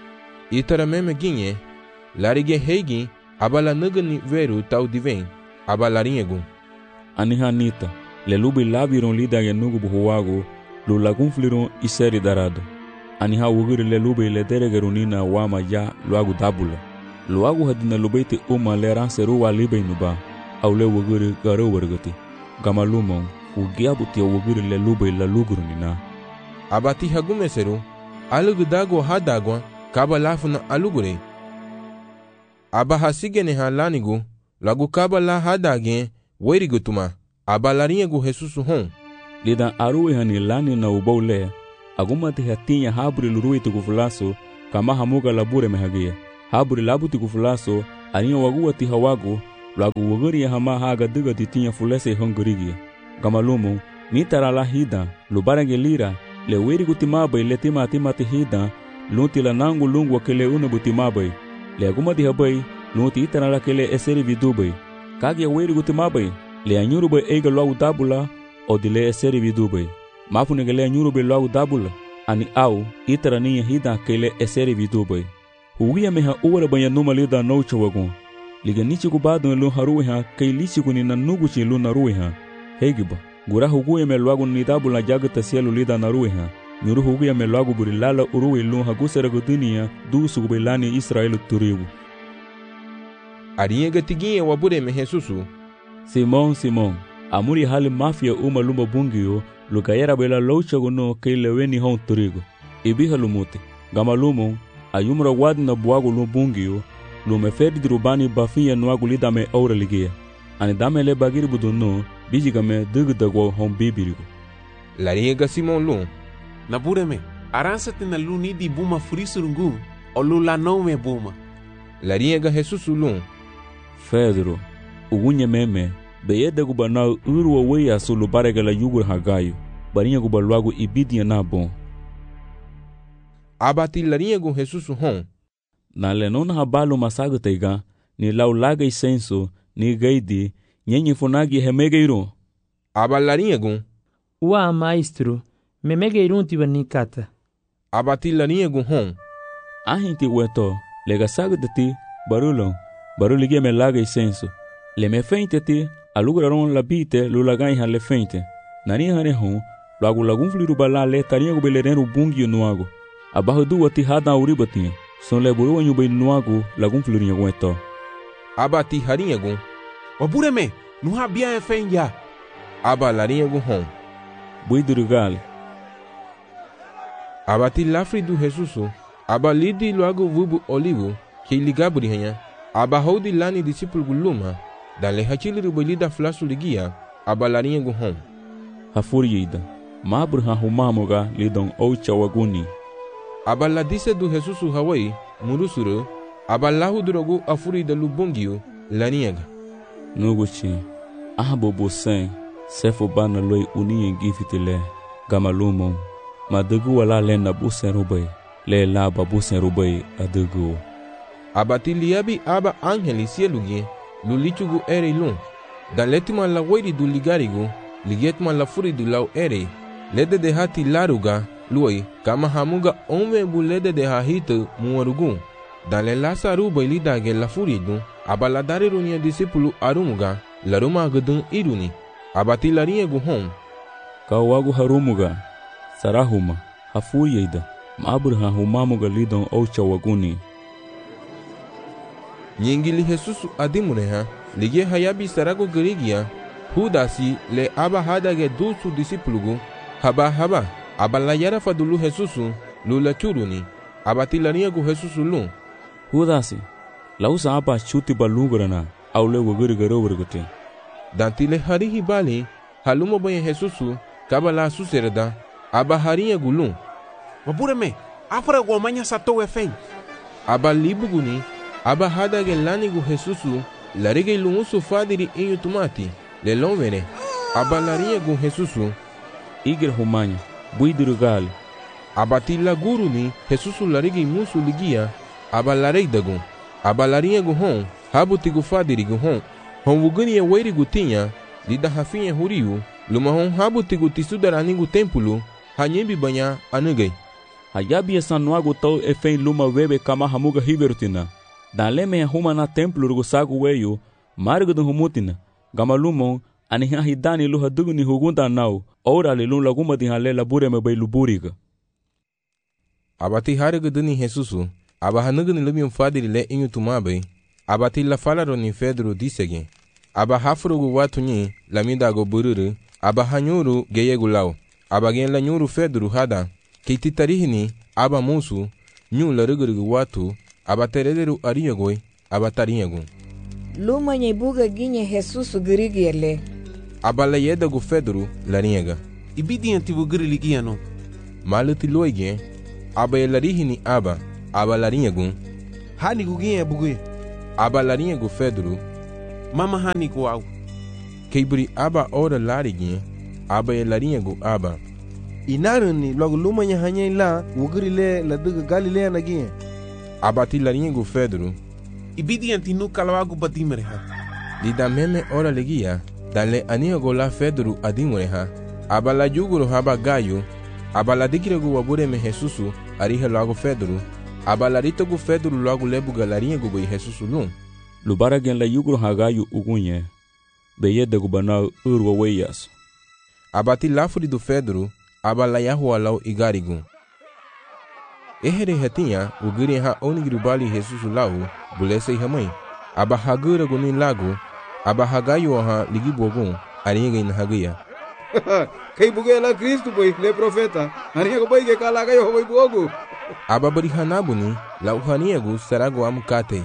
itara meme ginye larigien hegi abala nugu ni veru tau diven abala riegu anihanita le lubi labiron lida ge nugu buhuagu lu lagun flirun iseri darado ani ha wugiri le lube le deregerunina wama ya luagu dabula luagu hadina lubeite uma le ranseru wa libe nuba au le wugiri garo wargati gama lumon ugiabu tia wugiri le lube la lugurunina abati hagumeseru alugu dago hadagwa kaba lafuna alugure aba hasigene ha lanigu lagu kaba la hadage werigutuma aba lariegu Jesusu hon lidan arui hani lani na ubau le, agumati hatinya haburi lurui tikufulaso, kama hamuga labure mehagia. Haburi labu tikufulaso, aniya waguati hawagu, lagu waguri ya hama haga diga titinya fulese hongurigi. Gamalumu, ni tarala hida, lubarange lira, le wiri gutimabai le tima timati hida, lunti la nangu lungu wakele unabutimabai. Le agumati habai, lunti itarala kele eseri vidubai. Kagi wiri gutimabai, le anyuru bai eiga luagu dabula, o dile eseri vidubai. Mafu negele anyuru bai luagu dabula, ani au, itara niya hida kele eseri vidubai. Huwia meha uwara banya numa lida naucha wagun. Liga nichi kubado nilun haruwe ha, kei lichi kuni na nuguchi ilun naruwe ha. Hegiba, gura huguya me luagu nidabula jagata sielu lida naruwe ha. Nyuru huguya me luagu burilala uruwe ilun hagusera gudunia, dusu gubailani Israelu turibu. Ariye gatiginye wabure me Jesusu. Simon, Simon, amuri hali mafia uma lumba bungiyo, lukayera bela loucha guno kei leweni hon turigo. Ibiha lumuti, gamalumu, ayumra wadi na buagu lumbungiyo, lume ferdi dirubani bafiya nuagu lidame aura ligia. Ani dame le bagiri buduno, bijigame digdagwo hon bibirigo. Lariega Simon lun. Nabureme, aransate na luni di buma frisurungu, o lula nome buma. Lariega Jesusu lun. Pedro, ugunye meme, beyede gubana urwa weya sulu barega la yugur hagayo, barinha gubaluagu ibidia na bon. Abati lariega Jesusu hon. Na lenona habalu masago teiga, ni lau laga isenso, ni gaidi, nyenye funagi hemegeiro. Aba lariega. Ua maestro, memegeiro tiba ni kata. Abati lariega hon. Ahinti weto, lega sago de ti, barulon. Baru ligia me laga isenso. Le me feinte ti, aluguraron la bite, lulagai ha le feinte. Nani hane hon, lagu lagun fliru bala le taria go belerenu bungi nuago. Abaho du ati hada uribatinha. Son le buru anyu bei nuago lagun fliru nyagueto. Abati harinha gun. Wabureme, nu habia e fenja. Aba larinha gun hon. Bui durugal. Abati lafri du Jesusu. Aba lidi luago vubu olivo, que ligabri hanya. Aba hodi lani discípulo guluma, dale hachili rubolida flasu ligia, aba larinha guhom. Hafurida, mabru hahumamoga lidon oucha waguni. Aba la dise do Jesusu Hawaii, murusuru, aba lahu drogu afurida lubongio, larinha. Nuguchi, ahabo bosen, sefo bana loi unie gifitile, gamalumo, madugu wala lena busen rubai, le laba busen rubai adugu. Abati liabi aba angeli sielugie, lulichugu ere lun. Dan letima la wairi du ligarigu, ligetma la furi du lau ere. Lede de hati laruga, luoi, kama hamuga ome bu lede de hahita muarugu. Dan le lasa ruba ilidage la furi du, aba la dari runia disipulu arumuga, laruma agudun iruni. Abati larinha guhom. Kawagu harumuga, sarahuma, hafuri ida, mabur hahumamuga lidon oucha waguni. Nyingili Jesusu adimuneha, ligie hayabi sarago gerigia, hudasi le aba hadage dusu disipulugu, haba haba, aba la yara fadulu Jesusu, lula churuni, abati lariagu Jesusu lun. Hudasi, lausa aba chuti balungrana, aule wagiri garovergute. Dantile harihi bali, halumo banye Jesusu, kabala suserda, aba harinha gulun. Wabureme, afra gomanya sato efen. Aba libuguni, aba hadage lanigu Jesusu, larige lungusu fadiri inyu tumati, le lonvene, aba lariegu Jesusu, igir humanya, buidirugal, abati la guruni, Jesusu larige musu ligia, aba lareidagu, aba lariegu hon, habutigu fadirigu hon, hon wuguni e weirigu tinha, lida hafinha huriu, luma hon habutigu tisudaranigu tempulu, hanyembi banya anugai. Hayabi esanuagu tau efen luma webe kama hamuga hiverutina. Daleme ya huma na templo rugusagu weyo, marigu dun humutina, gamalumon, aniha hidani luha duguni hugunda nau, ora le lun laguma di hale labure me bay luburiga. Abati harigu duni Jesusu, aba hanuguni lumium fadiri le inyu tumabe, abati la falaro ni Pedro disege, aba hafrugu watu nyi, lamida go bururu, aba hanyuru geyegu lau, aba gen la nyuru Pedro hada, kititarihi aba musu, nyu la rugurugu watu, aba terederu ariagoi, aba tariagu. Luma nye buga ginye Jesusu girigierle. Aba la yedagu Pedro lariaga. Ibidi anti wuguri ligia no. Maluti loige. Aba yalarihi ni aba. Aba larinha gun. Hani guginha bugui. Aba larinha gu Fedro. Mama hani gu au. Keiburi aba ora lariguinha. Aba yalarinha gu aba. Inaruni logo lumanya hanya la wuguri le la duga Galilea na ginha. Aba ti larinha gu Fedro. Ibidi anti nu kalawagu badimreha. Lida meme ora legia. Dan le ania go la Fedro adimreha. Aba la juguro haba gayo. Aba la digire gu wabure me Jesusu. Ariha logo Fedro. Aba la rito gu Fedro logo lebu galarinha gu boi Jesusu lum. Lubara gen la juguro hagayo ugunye. Beye de gubanau urwa weyas. Aba ti lafuri do Fedro. Aba la yahua lau igarigun. Ehere hatinha, o guri ha onigirubali Jesusu lau, bulese e ramãe. Aba hagura guni lago, aba hagayo ha ligibogun, aringa in hagia. Kay buge la Cristo boy, le profeta. Aringa ko boy ke kala kayo boy bogo. Aba bari hanabuni, la uhaniagu sarago amukate.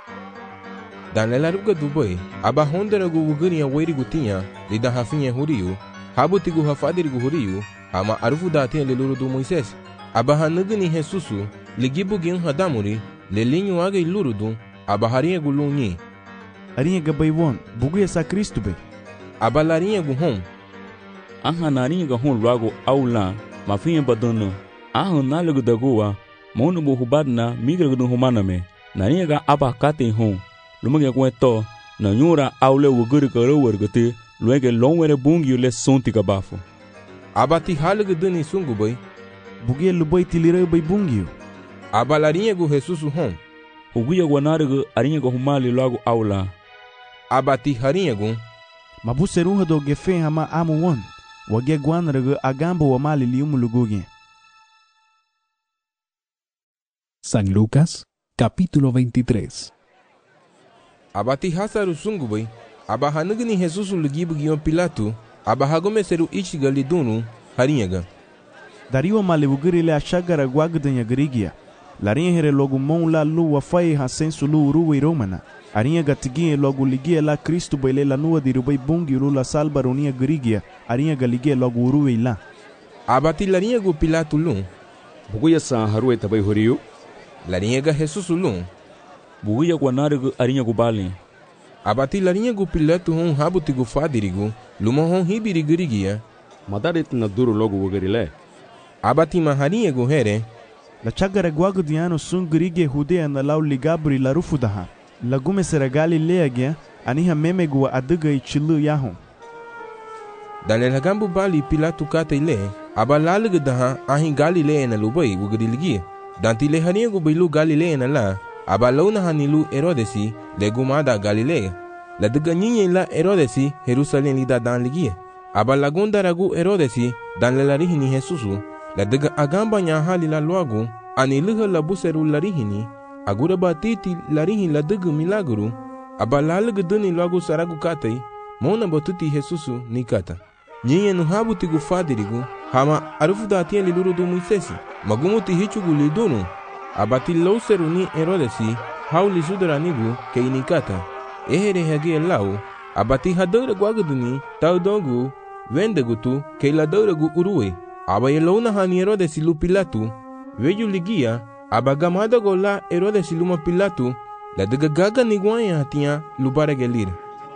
Dan la ruga do boy, aba hondera gu guri a weiri gutinha, lida hafinha huriu, habutigu hafadirigu huriu, ama arufu datinha leluro do Moisés. Aba hanugni Jesusu, ligibu gin hadamuri, lelinho aga ilurudum, aba harinha gu lunyi. Arinha gabay won, bugu esa Cristo be. Aba larinha gu hom. Aha narinha ga hon logo aula, mafinha badano. Aha nalagu da goa, mono bu hubadna migra gu humana me. Narinha ga aba kate hom. Lumage kweto, na nyura aule wuguri ka rowergate, luege longwere bungi le sonti ka bafo. Aba ti halagu duni sungu boy. Bugia lubai tilira bai bungio. Aba larinha gu Jesusu hom. Huguia guanarigu arinha gu humali logo aula. Aba ti harinha gu. Mabuserunha do gefen hama amu won. Wage guanarigu agambo wa mali liumu lugugia. San Lucas, capítulo veintitrés. Aba ti hasaru sungu boy. Aba hanugni Jesusu lugibu gion Pilato. Aba hagomeseru ichiga lidunu harinha ga. Dario malibugiri le achagara guagdanya grigia. Larinha here logo mon la lu wa fai ha sensu lu uruwe romana. Arinha gatigia logo ligia la Cristo bele la nua di rubai bungi uru la salba ronia grigia. Arinha galigia logo uruwe la. Abati larinha gu Pilato lum. Buguya sa haruwe tabai horiu. Larinha ga Jesusu lum. Buguya guanarigu arinha gu bali. Abati larinha gu Pilato hon habuti gu fadirigu. Luma hon hibiri grigia. Madarit na duro logo wugarile. Abati maharinha gu here. La chagara guagdiano sun grige hudea na lau ligabri la rufudaha. La gume sera Galilea gia, aniha meme gu aduga i chilu yahon. Dan el hagambu bali Pilato kata ile, aba lalig daha ahin Galilea na lubai wugadiligi. Dan tile harinha gu bilu Galilea na la, aba launa hanilu Herodesi, le gumada Galilea. La duga nyinye la Herodesi, Jerusalem lida dan ligi. Aba lagunda ragu Herodesi, dan le larihini Jesusu. La daga agamba nya hali la loagu, ani liha la buseru larihini, agura batiti larihin la daga milagru, aba lalig duni loagu saragu katay, mona batuti Jesusu ni kata. Nyinye nuhabuti gu fadirigu, hama arufu datien liluru du Moisesi, magumuti hichugu lidunu, abati lauseru ni Herodesi, hauli sudaranigu ke inikata. Ehere hage lau, abati hadore guaguduni, taudogu, vendegutu, ke la dore gu uruwe. Aba yelauna hani Herodesi lu Pilato, veju ligia, aba gamada gola Herodesi luma Pilato, la daga gaga niguanya hatia lubara gelir.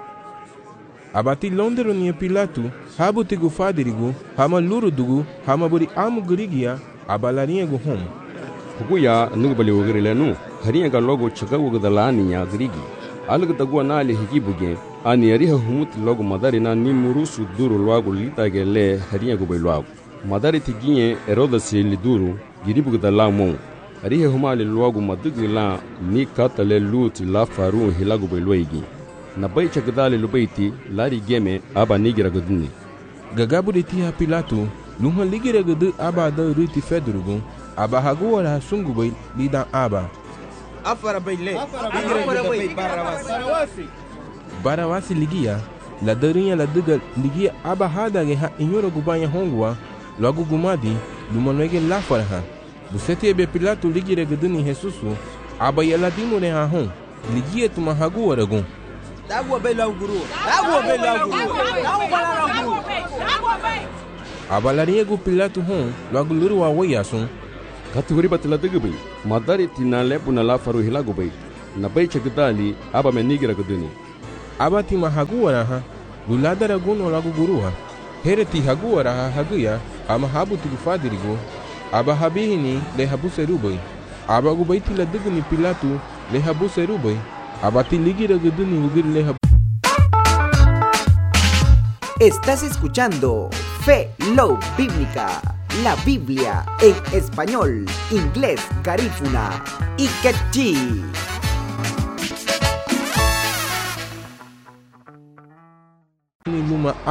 Aba ti londero ni Pilato, habu tigu fadirigu, hama luru dugu, hama buri amu gurigia, aba larinha gu hom. Huguya nugbali wugarile nu, harinha ga logo chaka wugadalani ya grigi. Alga tagua na ali higibuge, ani ariha humuti logo madari na ni murusu duru loagu litage le harinha gu bailoagu. Madari tiginye Herodesi liduru giribu da la mon arihe humali loagu madugi la ni katale luti la faru hilagu beloigi na bai chagdale lubaiti lari geme aba nigira guduni gagabu de tia Pilato luha ligira gudu aba da ruti Fedrugu aba haguara sungu bai lidan aba afara bai le afara bai barawasi barawasi ligia la darinha la duga ligia aba hada ge ha inyoro gubanya hongwa logo gumadi lumanoege la farha busete be Pilato ligira guduni Jesusu aba yala dimone ha hon ligia tuma hagu aragun dagwa be la guru dagwa be la guru dagwa be la guru Abalaria gu Pilato hon, logo luru away asun. Kategori batila degbe, madari tinale punala faru hilago bay. Na bay chagdali aba menigira guduni. Aba ti mahaguara ha, luladara guno lago guruha. Here ti haguara ha haguya, ama habu ti fadirigo. Aba habihini le habu serubay. Aba gu bay tila degni Pilato le habu serubay. Aba ti ligira guduni ugir le habu. Estás escuchando Fe Love Bíblica, la Biblia en español, inglés, garífuna y quechí. Luma